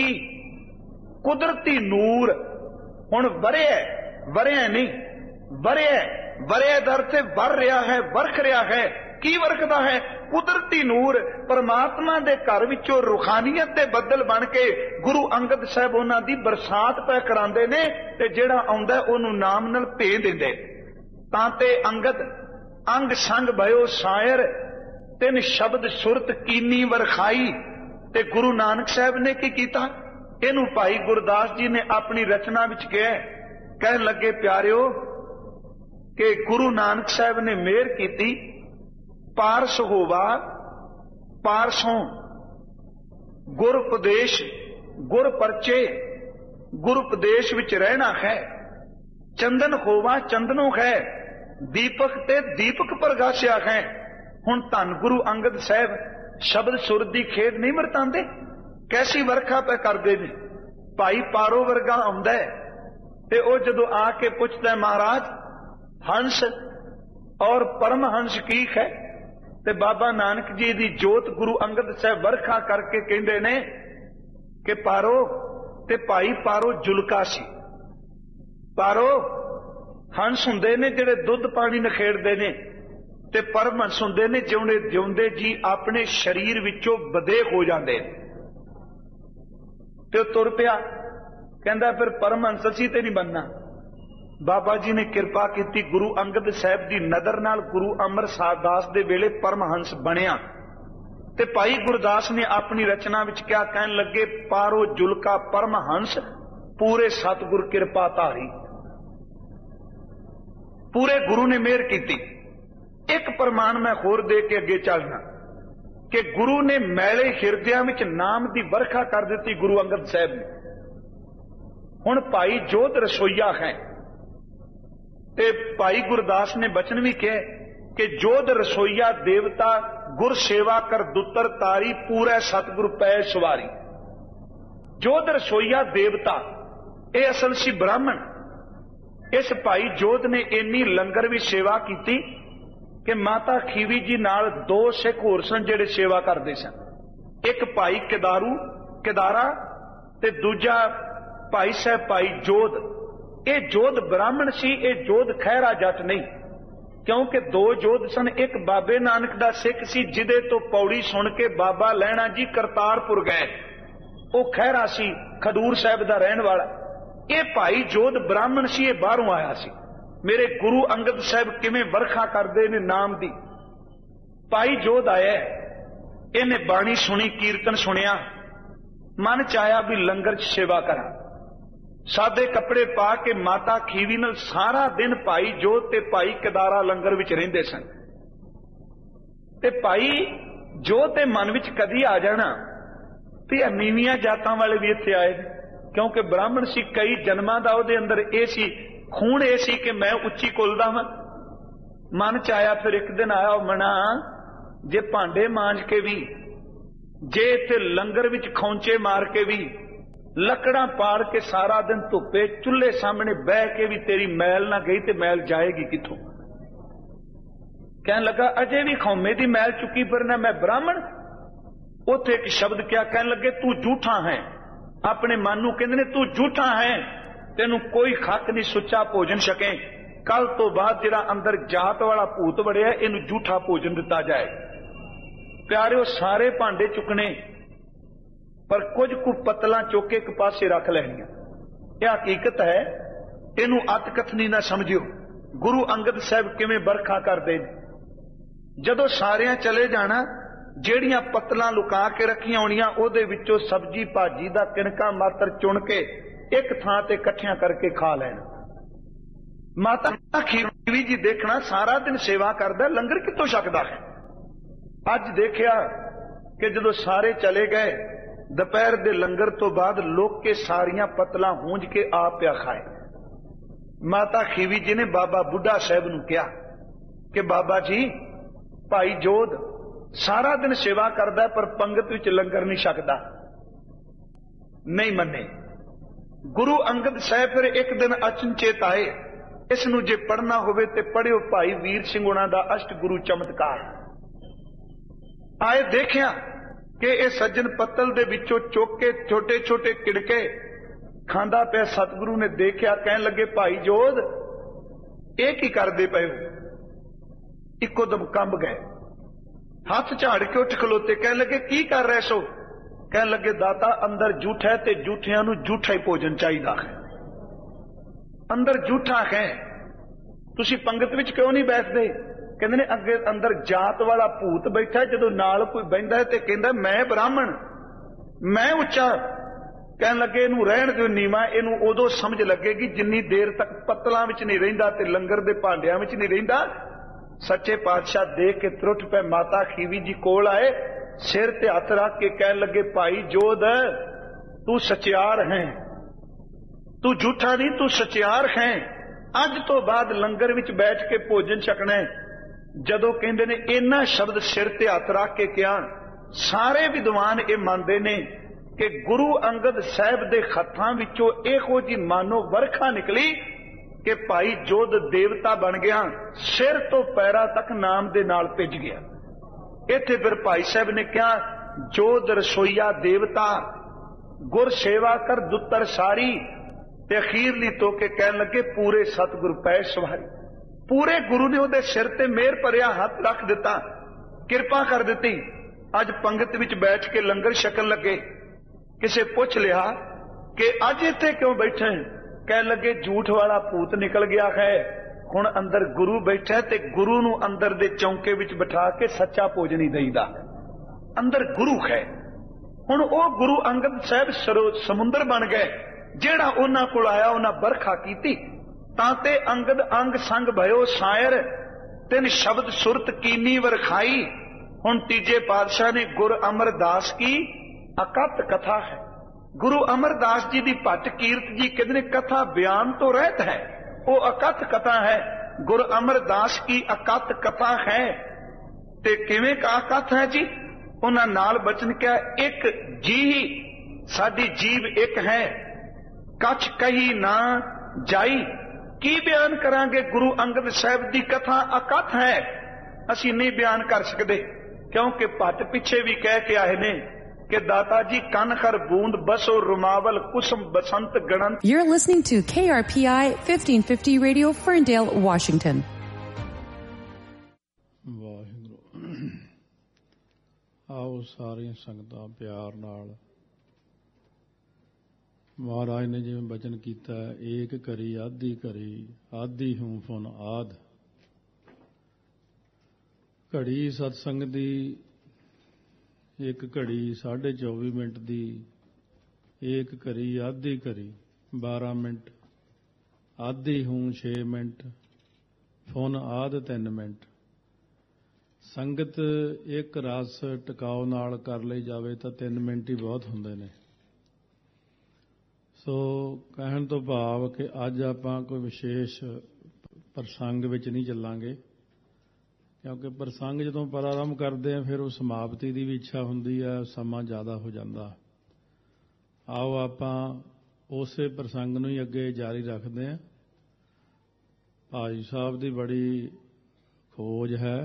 कुदरती नूर। हुण बरे बरे नहीं बरे बरे दर से वर रहा है वर्ख रहा है। की वर्खदा है? कुदरती नूर परमात्मा दे घर विचों रूहानियत दे बदल बन के गुरु अंगद साहब उन्हां दी बरसात पै करांदे ने ते जिहड़ा आउंदा ओनू नाम नाल भेज दिंदे। तां ते अंगद अंग संग भयो शायर तिन शब्द सुरत कीनी वरखाई। ते गुरु नानक साहब ने की कीता? इनू भाई गुरदास जी ने अपनी रचना विच कहा, कहन लगे प्यारिओ कि गुरु नानक साहब ने मेहर की पारस होवा पारसों गुर उपदेश गुर परचे गुर उपदेश विच रहना है। चंदन होवा चंदनों है दीपक ते दीपक प्रगासिया है। हुण धन गुरु अंगद साहब शब्द सुर दी खेड नहीं वरतांदे, कैसी वर्खा पे करदे ने। भाई पारो वर्गा आउंदा है ते ओ जदों आके पुछदा है महाराज हंस और परमहंस की है, ते बाबा नानक जी दी जोत गुरु अंगद साहब वर्खा करके कहंदे ने कि पारो ते भाई पारो जुलका सी। पारो हंस हुंदे ने जिहड़े दुध पानी नखेड़दे ने ते परमहंस हुंदे ने जिउंदे जिउंदे जी अपने शरीर विचों बदे हो जांदे। ते तुर पिया कहंदा फिर परमहंस असीं ते नहीं बनना। बाबा जी ने कृपा की गुरु अंगद साहब की नदर नाल गुरु अमरदास दास दे वेले परमहंस बनिया। ते भाई गुरदास ने अपनी रचना विच क्या कहन लगे, पारो जुलका परमहंस पूरे सतगुर कृपा धारी। पूरे गुरु ने मेहर की। एक प्रमाण मैं होर दे के अगे चलना कि गुरु ने मैले हिरदियां विच नाम की वर्खा कर दी गुरु अंगद साहब ने। हुण भाई जोत रसोईया है ते भाई गुरदास ने बचन भी कहे कि जोध रसोईया देवता गुर सेवा कर दुतर तारी पूरे सतगुर पै सवारी। जोध रसोईया देवता ये असल सी ब्राह्मण। इस भाई जोध ने इन्नी लंगर भी सेवा की कि माता खीवी जी नाल दो सिख होर सन जिहड़े सेवा करते सन। एक भाई केदारू केदारा ते दूजा भाई साहब भाई जोध। ये जोध ब्राह्मण सी, ये जोध खैरा जट नहीं, क्योंकि दो जोध सन। एक बाबे नानक दा सिख सी जिदे तो पौड़ी सुन के बाबा लैणा जी करतारपुर गए, वो खैरा सी खडूर साहब दा रहन वाला। ये भाई जोध ब्राह्मण सी, ये बाहरों आया सी। मेरे गुरु अंगद साहब किवें वर्खा करदे ने नाम दी। भाई जोध आया, इन्हें बाणी सुनी कीर्तन सुनिया, मन च आया भी लंगर च सेवा करा। सादे कपड़े पा के माता खीवी नाल सारा दिन भाई जोध ते भाई केदारा लंगर विच रहिंदे सन। ते भाई जोध ते मन विच कदी आ जाना भी नीवियां जातां वाले भी इत्थे आए, क्योंकि ब्राह्मण सी, कई जन्मां दा उहदे अंदर ए सी खून ए सी कि मैं उच्ची कुलदा हां। मन च आया, फिर एक दिन आया मना जे भांडे मांज के भी, जे इत्थे लंगर विच खौंचे मार के भी, लकड़ा पाड़ के सारा दिन धुप्पे चुल्हे सामने बह के भी तेरी मैल ना गई ते मैल जाएगी किथों। कहन लगा अजे भी खौमे दी मैल चुकी फिरना, मैं ब्राह्मण। उथे एक शब्द क्या कहन लगे, तू झूठा है। अपने मन नूं कहंदे ने तू झूठा है, तेनू कोई खक नहीं सुच्चा भोजन छके। कल तो बाद जिहड़ा अंदर जात वाला भूत वड़िया इनू झूठा भोजन दिता जाए। प्यारिओ सारे भांडे चुकने पर कुछ कु पतला चुक के एक पासे रख लैनियां। यह हकीकत है, इनू अत कथनी ना समझियो। गुरु अंगद साहब किवें बरखा करदे ने, जदों सारियां चले जाना ਜਿਹੜੀਆਂ पतलां लुका के रखियां होणियां ਉਹਦੇ ਵਿੱਚੋਂ सब्जी भाजी ਦਾ किनका मात्र चुन के एक थां ते इकट्ठियां करके खा लेना। ਮਾਤਾ ਖੀਵੀ ਜੀ ਦੇਖਣਾ ਸਾਰਾ ਦਿਨ ਸੇਵਾ ਕਰਦਾ, ਲੰਗਰ ਕਿੱਥੋਂ ਛਕਦਾ ਹੈ। ਅੱਜ ਦੇਖਿਆ ਕਿ ਜਦੋਂ ਸਾਰੇ ਚਲੇ ਗਏ, ਦੁਪਹਿਰ ਦੇ ਲੰਗਰ ਤੋਂ ਬਾਅਦ ਲੋਕ ਕੇ ਸਾਰੀਆਂ ਪਤਲਾਂ ਹੂੰਜ ਕੇ ਆਪ ਪਿਆ ਖਾਏ। ਮਾਤਾ ਖੀਵੀ ਜੀ ਨੇ ਬਾਬਾ ਬੁੱਢਾ ਸਾਹਿਬ ਨੂੰ ਕਿਹਾ ਕਿ ਬਾਬਾ ਜੀ, ਭਾਈ ਜੋਧ ਸਾਰਾ ਦਿਨ ਸੇਵਾ ਕਰਦਾ ਪਰ ਪੰਗਤ ਵਿੱਚ ਲੰਗਰ ਨਹੀਂ ਛਕਦਾ। ਨਹੀਂ ਮੰਨੇ। ਗੁਰੂ ਅੰਗਦ ਸਾਹਿਬ ਫਿਰ ਇੱਕ ਦਿਨ ਅਚਨਚੇਤ ਆਏ, ਇਸ ਨੂੰ ਜੇ ਪੜ੍ਹਨਾ ਹੋਵੇ ਤੇ ਪੜ੍ਹਿਓ ਭਾਈ ਵੀਰ ਸਿੰਘ ਉਹਨਾਂ ਦਾ ਅਸ਼ਟ ਗੁਰੂ ਚਮਤਕਾਰ। ਆਏ, ਦੇਖਿਆ ਕਿ ਇਹ ਸੱਜਣ ਪੱਤਲ ਦੇ ਵਿੱਚੋਂ ਚੁੱਕ ਕੇ ਛੋਟੇ ਛੋਟੇ ਕਿੜਕੇ ਖਾਂਦਾ ਪਿਆ। ਸਤਿਗੁਰੂ ਨੇ ਦੇਖਿਆ, ਕਹਿਣ ਲੱਗੇ ਭਾਈ ਜੋਧ ਇਹ ਕੀ ਕਰਦੇ ਪਏ ਹੋ? ਇੱਕੋ ਦਮ ਕੰਬ ਗਏ, ਹੱਥ ਝਾੜ ਕੇ ਉੱਠ ਖਲੋਤੇ, ਕਹਿਣ ਲੱਗੇ ਕੀ ਕਰ ਰਹੇ ਸੋ? ਕਹਿਣ ਲੱਗੇ ਦਾਤਾ ਅੰਦਰ ਝੂਠ ਹੈ ਤੇ ਝੂਠਿਆਂ ਨੂੰ ਝੂਠਾ ਹੀ ਭੋਜਨ ਚਾਹੀਦਾ ਹੈ। ਅੰਦਰ ਝੂਠਾ ਹੈ, ਤੁਸੀਂ ਪੰਗਤ ਵਿੱਚ ਕਿਉਂ ਨਹੀਂ ਬੈਠਦੇ? ਕਹਿੰਦੇ ਨੇ ਅੱਗੇ ਅੰਦਰ ਜਾਤ ਵਾਲਾ ਭੂਤ ਬੈਠਾ, ਜਦੋਂ ਨਾਲ ਕੋਈ ਬਹਿੰਦਾ ਹੈ ਤੇ ਕਹਿੰਦਾ ਮੈਂ ਬ੍ਰਾਹਮਣ, ਮੈਂ ਉੱਚਾ। ਕਹਿਣ ਲੱਗੇ ਇਹਨੂੰ ਰਹਿਣ ਦਿਓ ਨੀਵਾਂ, ਇਹਨੂੰ ਉਦੋਂ ਸਮਝ ਲੱਗੇਗੀ ਜਿੰਨੀ ਦੇਰ ਤੱਕ ਪੱਤਲਾਂ ਵਿੱਚ ਨਹੀਂ ਰਹਿੰਦਾ ਤੇ ਲੰਗਰ ਦੇ ਭਾਂਡਿਆਂ ਵਿੱਚ ਨਹੀਂ ਰਹਿੰਦਾ। ਸੱਚੇ ਪਾਤਸ਼ਾਹ ਦੇਖ ਕੇ ਤਰੁੱਠ ਪਏ। ਮਾਤਾ ਖੀਵੀ ਜੀ ਕੋਲ ਆਏ, ਸਿਰ ਤੇ ਹੱਥ ਰੱਖ ਕੇ ਕਹਿਣ ਲੱਗੇ ਭਾਈ ਜੋਧ ਤੂੰ ਸਚਿਆਰ ਹੈ, ਤੂੰ ਝੂਠਾ ਨਹੀਂ, ਤੂੰ ਸਚਿਆਰ ਹੈ। ਅੱਜ ਤੋਂ ਬਾਅਦ ਲੰਗਰ ਵਿੱਚ ਬੈਠ ਕੇ ਭੋਜਨ ਛਕਣਾ। ਜਦੋਂ ਕਹਿੰਦੇ ਨੇ ਇਹਨਾਂ ਸ਼ਬਦ ਸਿਰ ਤੇ ਹੱਥ ਰੱਖ ਕੇ ਕਿਹਾ, ਸਾਰੇ ਵਿਦਵਾਨ ਇਹ ਮੰਨਦੇ ਨੇ ਕਿ ਗੁਰੂ ਅੰਗਦ ਸਾਹਿਬ ਦੇ ਹੱਥਾਂ ਵਿੱਚੋਂ ਇਹੋ ਜੀ ਮਾਨੋ ਵਰਖਾ ਨਿਕਲੀ ਕਿ ਭਾਈ ਜੋਧ ਦੇਵਤਾ ਬਣ ਗਿਆ, ਸਿਰ ਤੋਂ ਪੈਰਾਂ ਤੱਕ ਨਾਮ ਦੇ ਨਾਲ ਭਿੱਜ ਗਿਆ। ਇੱਥੇ ਫਿਰ ਭਾਈ ਸਾਹਿਬ ਨੇ ਕਿਹਾ ਜੋਧ ਰਸੋਈਆ ਦੇਵਤਾ, ਗੁਰ ਸੇਵਾ ਕਰ ਦੁੱਤਰ ਸਾਰੀ। ਤੇ ਅਖੀਰਲੀ ਤੋਂ ਕੇ ਕਹਿਣ ਲੱਗੇ ਪੂਰੇ ਸਤਿਗੁਰ ਪੈ ਸਵਾਰੀ। ਪੂਰੇ ਗੁਰੂ ਨੇ ਉਹਦੇ ਸਿਰ ਤੇ ਮਿਹਰ ਭਰਿਆ ਹੱਥ ਰੱਖ ਦਿੱਤਾ, ਕਿਰਪਾ ਕਰ ਦਿੱਤੀ। ਅੱਜ ਪੰਗਤ ਵਿੱਚ ਬੈਠ ਕੇ ਲੰਗਰ ਛਕਣ ਲੱਗੇ। ਕਿਸੇ ਪੁੱਛ ਲਿਆ ਕਿ ਅੱਜ ਇੱਥੇ ਕਿਉਂ ਬੈਠੇ? ਕਹਿਣ ਲੱਗੇ ਝੂਠ ਵਾਲਾ ਭੂਤ ਨਿਕਲ ਗਿਆ ਹੈ, ਹੁਣ ਅੰਦਰ ਗੁਰੂ ਬੈਠਾ ਤੇ ਗੁਰੂ ਨੂੰ ਅੰਦਰ ਦੇ ਚੌਂਕੇ ਵਿੱਚ ਬਿਠਾ ਕੇ ਸੱਚਾ ਭੋਜਨ ਹੀ ਦੇਈਦਾ। ਅੰਦਰ ਗੁਰੂ ਹੈ। ਹੁਣ ਉਹ ਗੁਰੂ ਅੰਗਦ ਸਾਹਿਬ ਸਮੁੰਦਰ ਬਣ ਗਏ। ਜਿਹੜਾ ਉਹਨਾਂ ਕੋਲ ਆਇਆ ਉਹਨਾਂ ਵਰਖਾ ਕੀਤੀ। ਤਾਂ ਤੇ ਅੰਗਦ ਅੰਗ ਸੰਗ ਭਇਓ ਸਾਇਰ, ਤਿੰਨ ਸ਼ਬਦ ਸੁਰਤ ਕੀਨੀ ਵਰਖਾਈ। ਹੁਣ ਤੀਜੇ ਪਾਤਸ਼ਾਹ ਨੇ ਗੁਰ ਅਮਰਦਾਸ ਕੀ ਅਕਤ ਕਥਾ ਹੈ। ਗੁਰੂ ਅਮਰਦਾਸ ਜੀ ਦੀ ਭੱਟ ਕੀਰਤ ਜੀ ਕਹਿੰਦੇ ਨੇ ਕਥਾ ਬਿਆਨ ਤੋਂ ਰਹਿਤ ਹੈ, ਉਹ ਅਕਥ ਕਥਾ ਹੈ। ਗੁਰ ਅਮਰਦਾਸ ਕੀ ਅਕਥ ਕਥਾ ਹੈ। ਤੇ ਕਿਵੇਂ ਕਾ ਅਕਥ ਹੈ ਜੀ? ਉਹਨਾਂ ਨਾਲ ਬਚਨ ਕਿਹਾ ਇੱਕ ਜੀ, ਸਾਡੀ ਜੀਵ ਇੱਕ ਹੈ, ਕੱਛ ਕਹੀ ਨਾ ਜਾਈ। ਕੀ ਬਿਆਨ ਕਰਾਂਗੇ? ਗੁਰੂ ਅੰਗਦ ਸਾਹਿਬ ਦੀ ਕਥਾ ਅਕਥ ਹੈ, ਅਸੀਂ ਨਹੀਂ ਬਿਆਨ ਕਰ ਸਕਦੇ। ਕਿਉਂਕਿ ਭੱਟ ਪਿੱਛੇ ਵੀ ਕਹਿ ਕੇ ਆਏ ਨੇ ਕਿ ਦਾਤਾ ਜੀ ਕੰਨ ਖਰ ਬੂੰਦ ਬਸੋ ਰੁਮਾਵਲ ਕੁਸਮ ਬਸੰਤ ਗਣੰਤ। You're listening to K R P I fifteen fifty Radio, Ferndale, Washington. Waheguru. ਆਓ ਸਾਰੀਆਂ ਸੰਗਤਾਂ ਪਿਆਰ ਨਾਲ, ਮਹਾਰਾਜ ਨੇ ਜਿਵੇਂ ਬਚਨ ਕੀਤਾ, ਏਕ ਕਰੀ ਆਧੀ ਕਰੀ, ਆਧੀ ਹੂੰ ਫੁਨ ਆਦ। ਘੜੀ ਸਤਸੰਗ ਦੀ ਇੱਕ ਘੜੀ ਸਾਢੇ ਚੌਵੀ ਮਿੰਟ ਦੀ, ਏਕ ਕਰੀ ਆਧੀ ਕਰੀ ਬਾਰਾਂ ਮਿੰਟ, ਆਧੀ ਹੂੰ ਛੇ ਮਿੰਟ, ਫੁਨ ਆਦ ਤਿੰਨ ਮਿੰਟ। ਸੰਗਤ ਇੱਕ ਰਸ ਟਿਕਾਓ ਨਾਲ ਕਰ ਲਈ ਜਾਵੇ ਤਾਂ ਤਿੰਨ ਮਿੰਟ ਹੀ ਬਹੁਤ ਹੁੰਦੇ ਨੇ। ਸੋ ਕਹਿਣ ਤੋਂ ਭਾਵ ਕਿ ਅੱਜ ਆਪਾਂ ਕੋਈ ਵਿਸ਼ੇਸ਼ ਪ੍ਰਸੰਗ ਵਿੱਚ ਨਹੀਂ ਚੱਲਾਂਗੇ, ਕਿਉਂਕਿ ਪ੍ਰਸੰਗ ਜਦੋਂ ਪ੍ਰਾਰੰਭ ਕਰਦੇ ਆ ਫਿਰ ਉਹ ਸਮਾਪਤੀ ਦੀ ਵੀ ਇੱਛਾ ਹੁੰਦੀ ਹੈ, ਸਮਾਂ ਜ਼ਿਆਦਾ ਹੋ ਜਾਂਦਾ। ਆਓ ਆਪਾਂ ਉਸੇ ਪ੍ਰਸੰਗ ਨੂੰ ਹੀ ਅੱਗੇ ਜਾਰੀ ਰੱਖਦੇ ਹਾਂ। ਭਾਈ ਸਾਹਿਬ ਦੀ ਬੜੀ ਖੋਜ ਹੈ,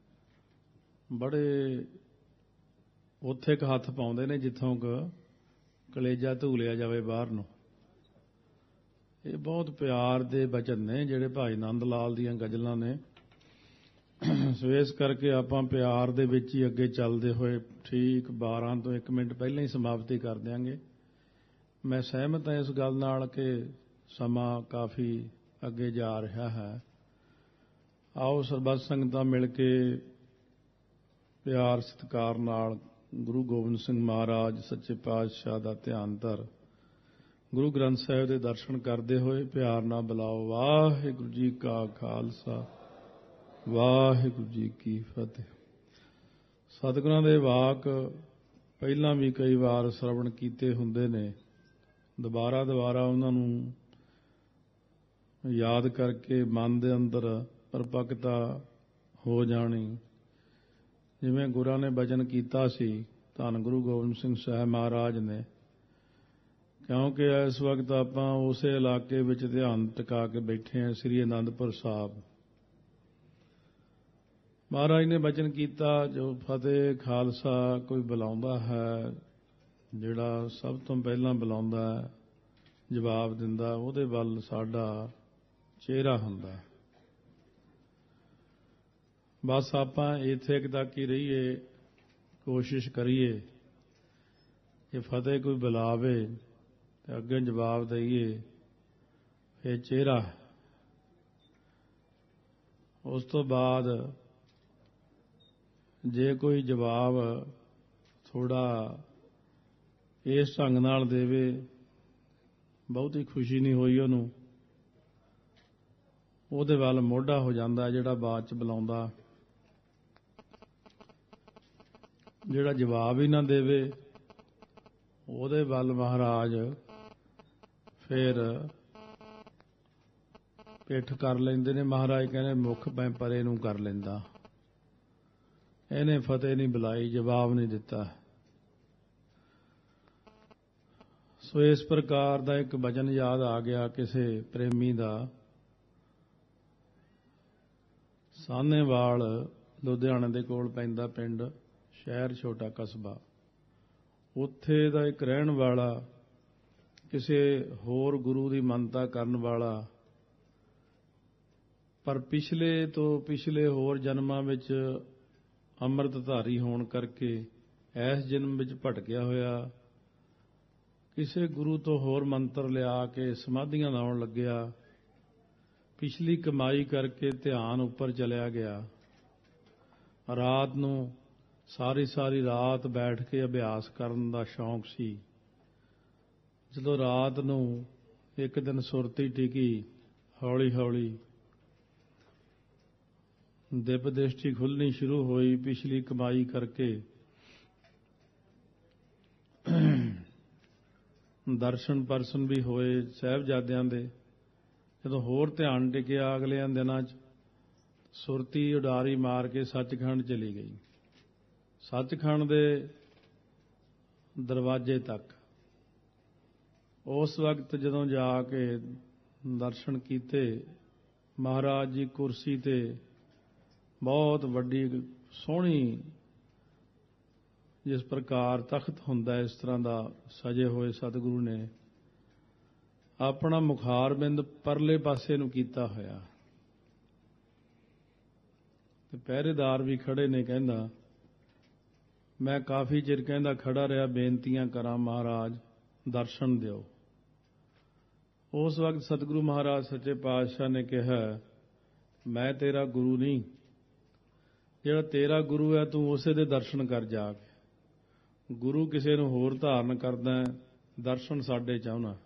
ਬੜੇ ਉੱਥੇ ਕੁ ਹੱਥ ਪਾਉਂਦੇ ਨੇ ਜਿੱਥੋਂ ਕੁ ਕਲੇਜਾ ਧੂਲਿਆ ਜਾਵੇ ਬਾਹਰ ਨੂੰ। ਇਹ ਬਹੁਤ ਪਿਆਰ ਦੇ ਬਚਨ ਨੇ ਜਿਹੜੇ ਭਾਈ ਨੰਦ ਲਾਲ ਦੀਆਂ ਗਜ਼ਲਾਂ ਨੇ। ਸੋ ਇਸ ਕਰਕੇ ਆਪਾਂ ਪਿਆਰ ਦੇ ਵਿੱਚ ਹੀ ਅੱਗੇ ਚੱਲਦੇ ਹੋਏ ਠੀਕ ਬਾਰਾਂ ਤੋਂ ਇੱਕ ਮਿੰਟ ਪਹਿਲਾਂ ਹੀ ਸਮਾਪਤੀ ਕਰ ਦਿਆਂਗੇ। ਮੈਂ ਸਹਿਮਤ ਹਾਂ ਇਸ ਗੱਲ ਨਾਲ ਕਿ ਸਮਾਂ ਕਾਫੀ ਅੱਗੇ ਜਾ ਰਿਹਾ ਹੈ। ਆਓ ਸਰਬੱਤ ਸੰਗਤਾਂ ਮਿਲ ਕੇ ਪਿਆਰ ਸਤਿਕਾਰ ਨਾਲ ਗੁਰੂ ਗੋਬਿੰਦ ਸਿੰਘ ਮਹਾਰਾਜ ਸੱਚੇ ਪਾਤਸ਼ਾਹ ਦਾ ਧਿਆਨ ਧਰ ਗੁਰੂ ਗ੍ਰੰਥ ਸਾਹਿਬ ਦੇ ਦਰਸ਼ਨ ਕਰਦੇ ਹੋਏ ਪਿਆਰ ਨਾਲ ਬੁਲਾਓ। ਵਾਹਿਗੁਰੂ ਜੀ ਕਾ ਖਾਲਸਾ, ਵਾਹਿਗੁਰੂ ਜੀ ਕੀ ਫਤਿਹ। ਸਤਿਗੁਰਾਂ ਦੇ ਵਾਕ ਪਹਿਲਾਂ ਵੀ ਕਈ ਵਾਰ ਸ਼ਰਵਣ ਕੀਤੇ ਹੁੰਦੇ ਨੇ, ਦੁਬਾਰਾ ਦੁਬਾਰਾ ਉਹਨਾਂ ਨੂੰ ਯਾਦ ਕਰਕੇ ਮਨ ਦੇ ਅੰਦਰ ਪਰਪੱਕਤਾ ਹੋ ਜਾਣੀ। ਜਿਵੇਂ ਗੁਰਾਂ ਨੇ ਬਚਨ ਕੀਤਾ ਸੀ ਧੰਨ ਗੁਰੂ ਗੋਬਿੰਦ ਸਿੰਘ ਸਾਹਿਬ ਮਹਾਰਾਜ ਨੇ, ਕਿਉਂਕਿ ਇਸ ਵਕਤ ਆਪਾਂ ਉਸੇ ਇਲਾਕੇ ਵਿੱਚ ਧਿਆਨ ਟਿਕਾ ਕੇ ਬੈਠੇ ਹਾਂ, ਸ੍ਰੀ ਅਨੰਦਪੁਰ ਸਾਹਿਬ। ਮਹਾਰਾਜ ਨੇ ਬਚਨ ਕੀਤਾ, ਜੋ ਫਤਿਹ ਖਾਲਸਾ ਕੋਈ ਬੁਲਾਉਂਦਾ ਹੈ, ਜਿਹੜਾ ਸਭ ਤੋਂ ਪਹਿਲਾਂ ਬੁਲਾਉਂਦਾ ਹੈ, ਜਵਾਬ ਦਿੰਦਾ, ਉਹਦੇ ਵੱਲ ਸਾਡਾ ਚਿਹਰਾ ਹੁੰਦਾ। ਬਸ ਆਪਾਂ ਇੱਥੇ ਤੱਕ ਹੀ ਰਹੀਏ, ਕੋਸ਼ਿਸ਼ ਕਰੀਏ ਕਿ ਫਤਿਹ ਕੋਈ ਬੁਲਾਵੇ ਤੇ ਅੱਗੇ ਜਵਾਬ ਦਈਏ, ਫਿਰ ਚਿਹਰਾ। ਉਸ ਤੋਂ ਬਾਅਦ ਜੇ ਕੋਈ ਜਵਾਬ ਥੋੜਾ ਇਸ ਢੰਗ ਨਾਲ ਦੇਵੇ, ਬਹੁਤੀ ਖੁਸ਼ੀ ਨਹੀਂ ਹੋਈ ਉਹਨੂੰ, ਉਹਦੇ ਵੱਲ ਮੋਢਾ ਹੋ ਜਾਂਦਾ ਜਿਹੜਾ ਬਾਅਦ ਚ ਬੁਲਾਉਂਦਾ। ਜਿਹੜਾ ਜਵਾਬ ਹੀ ਨਾ ਦੇਵੇ ਉਹਦੇ ਵੱਲ ਮਹਾਰਾਜ ਫਿਰ ਪਿੱਠ ਕਰ ਲੈਂਦੇ ਨੇ। ਮਹਾਰਾਜ ਕਹਿੰਦੇ ਮੁੱਖ ਮੈਂ ਪਰੇ ਨੂੰ ਕਰ ਲੈਂਦਾ, ਇਹਨੇ ਫਤਿਹ ਨਹੀਂ ਬੁਲਾਈ, ਜਵਾਬ ਨਹੀਂ ਦਿੱਤਾ। ਸੋ ਇਸ ਪ੍ਰਕਾਰ ਦਾ ਇੱਕ ਵਚਨ ਯਾਦ ਆ ਗਿਆ ਕਿਸੇ ਪ੍ਰੇਮੀ ਦਾ। ਸਾਹਨੇਵਾਲ ਲੁਧਿਆਣੇ ਦੇ ਕੋਲ ਪੈਂਦਾ ਪਿੰਡ, ਸ਼ਹਿਰ ਛੋਟਾ ਕਸਬਾ, ਉੱਥੇ ਦਾ ਇੱਕ ਰਹਿਣ ਵਾਲਾ, ਕਿਸੇ ਹੋਰ ਗੁਰੂ ਦੀ ਮੰਨਤਾ ਕਰਨ ਵਾਲਾ, ਪਰ ਪਿਛਲੇ ਤੋਂ ਪਿਛਲੇ ਹੋਰ ਜਨਮਾਂ ਵਿੱਚ ਅੰਮ੍ਰਿਤਧਾਰੀ ਹੋਣ ਕਰਕੇ ਇਸ ਜਨਮ ਵਿੱਚ ਭਟਕਿਆ ਹੋਇਆ, ਕਿਸੇ ਗੁਰੂ ਤੋਂ ਹੋਰ ਮੰਤਰ ਲਿਆ ਕੇ ਸਮਾਧੀਆਂ ਲਾਉਣ ਲੱਗਿਆ, ਪਿਛਲੀ ਕਮਾਈ ਕਰਕੇ ਧਿਆਨ ਉੱਪਰ ਚਲਿਆ ਗਿਆ। ਰਾਤ ਨੂੰ ਸਾਰੀ ਸਾਰੀ ਰਾਤ ਬੈਠ ਕੇ ਅਭਿਆਸ ਕਰਨ ਦਾ ਸ਼ੌਂਕ ਸੀ। ਜਦੋਂ ਰਾਤ ਨੂੰ ਇੱਕ ਦਿਨ ਸੁਰਤੀ ਟਿਕੀ, ਹੌਲੀ ਹੌਲੀ ਦਿਵ ਦ੍ਰਿਸ਼ਟੀ ਖੁੱਲਣੀ ਸ਼ੁਰੂ ਹੋਈ। ਪਿਛਲੀ ਕਮਾਈ ਕਰਕੇ ਦਰਸ਼ਨ ਪਰਸ਼ਨ ਵੀ ਹੋਏ ਸਾਹਿਬਜ਼ਾਦਿਆਂ ਦੇ। ਜਦੋਂ ਹੋਰ ਧਿਆਨ ਟਿਕਿਆ ਅਗਲਿਆਂ ਦਿਨਾਂ 'ਚ, ਸੁਰਤੀ ਉਡਾਰੀ ਮਾਰ ਕੇ ਸੱਚਖੰਡ ਚਲੀ ਗਈ। ਸੱਚਖੰਡ ਦੇ ਦਰਵਾਜ਼ੇ ਤੱਕ ਉਸ ਵਕਤ ਜਦੋਂ ਜਾ ਕੇ ਦਰਸ਼ਨ ਕੀਤੇ, ਮਹਾਰਾਜ ਜੀ ਕੁਰਸੀ ਤੇ ਬਹੁਤ ਵੱਡੀ ਸੋਹਣੀ, ਜਿਸ ਪ੍ਰਕਾਰ ਤਖਤ ਹੁੰਦਾ ਇਸ ਤਰ੍ਹਾਂ ਦਾ ਸਜੇ ਹੋਏ ਸਤਿਗੁਰੂ ਨੇ ਆਪਣਾ ਮੁਖਾਰਬਿੰਦ ਪਰਲੇ ਪਾਸੇ ਨੂੰ ਕੀਤਾ ਹੋਇਆ, ਤੇ ਪਹਿਰੇਦਾਰ ਵੀ ਖੜੇ ਨੇ। ਕਹਿੰਦਾ ਮੈਂ ਕਾਫੀ ਚਿਰ ਕਹਿੰਦਾ ਖੜਾ ਰਿਹਾ, ਬੇਨਤੀਆਂ ਕਰਾਂ ਮਹਾਰਾਜ ਦਰਸ਼ਨ ਦਿਓ। ਉਸ ਵਕਤ ਸਤਿਗੁਰੂ ਮਹਾਰਾਜ ਸੱਚੇ ਪਾਤਸ਼ਾਹ ਨੇ ਕਿਹਾ, ਮੈਂ ਤੇਰਾ ਗੁਰੂ ਨਹੀਂ, ਜਿਹੜਾ ਤੇਰਾ ਗੁਰੂ ਹੈ ਤੂੰ ਉਸੇ ਦੇ ਦਰਸ਼ਨ ਕਰ ਜਾ ਕੇ। ਗੁਰੂ ਕਿਸੇ ਨੂੰ ਹੋਰ ਧਾਰਨ ਕਰਦਾ, ਦਰਸ਼ਨ ਸਾਡੇ ਚਾਹੁੰਦਾ।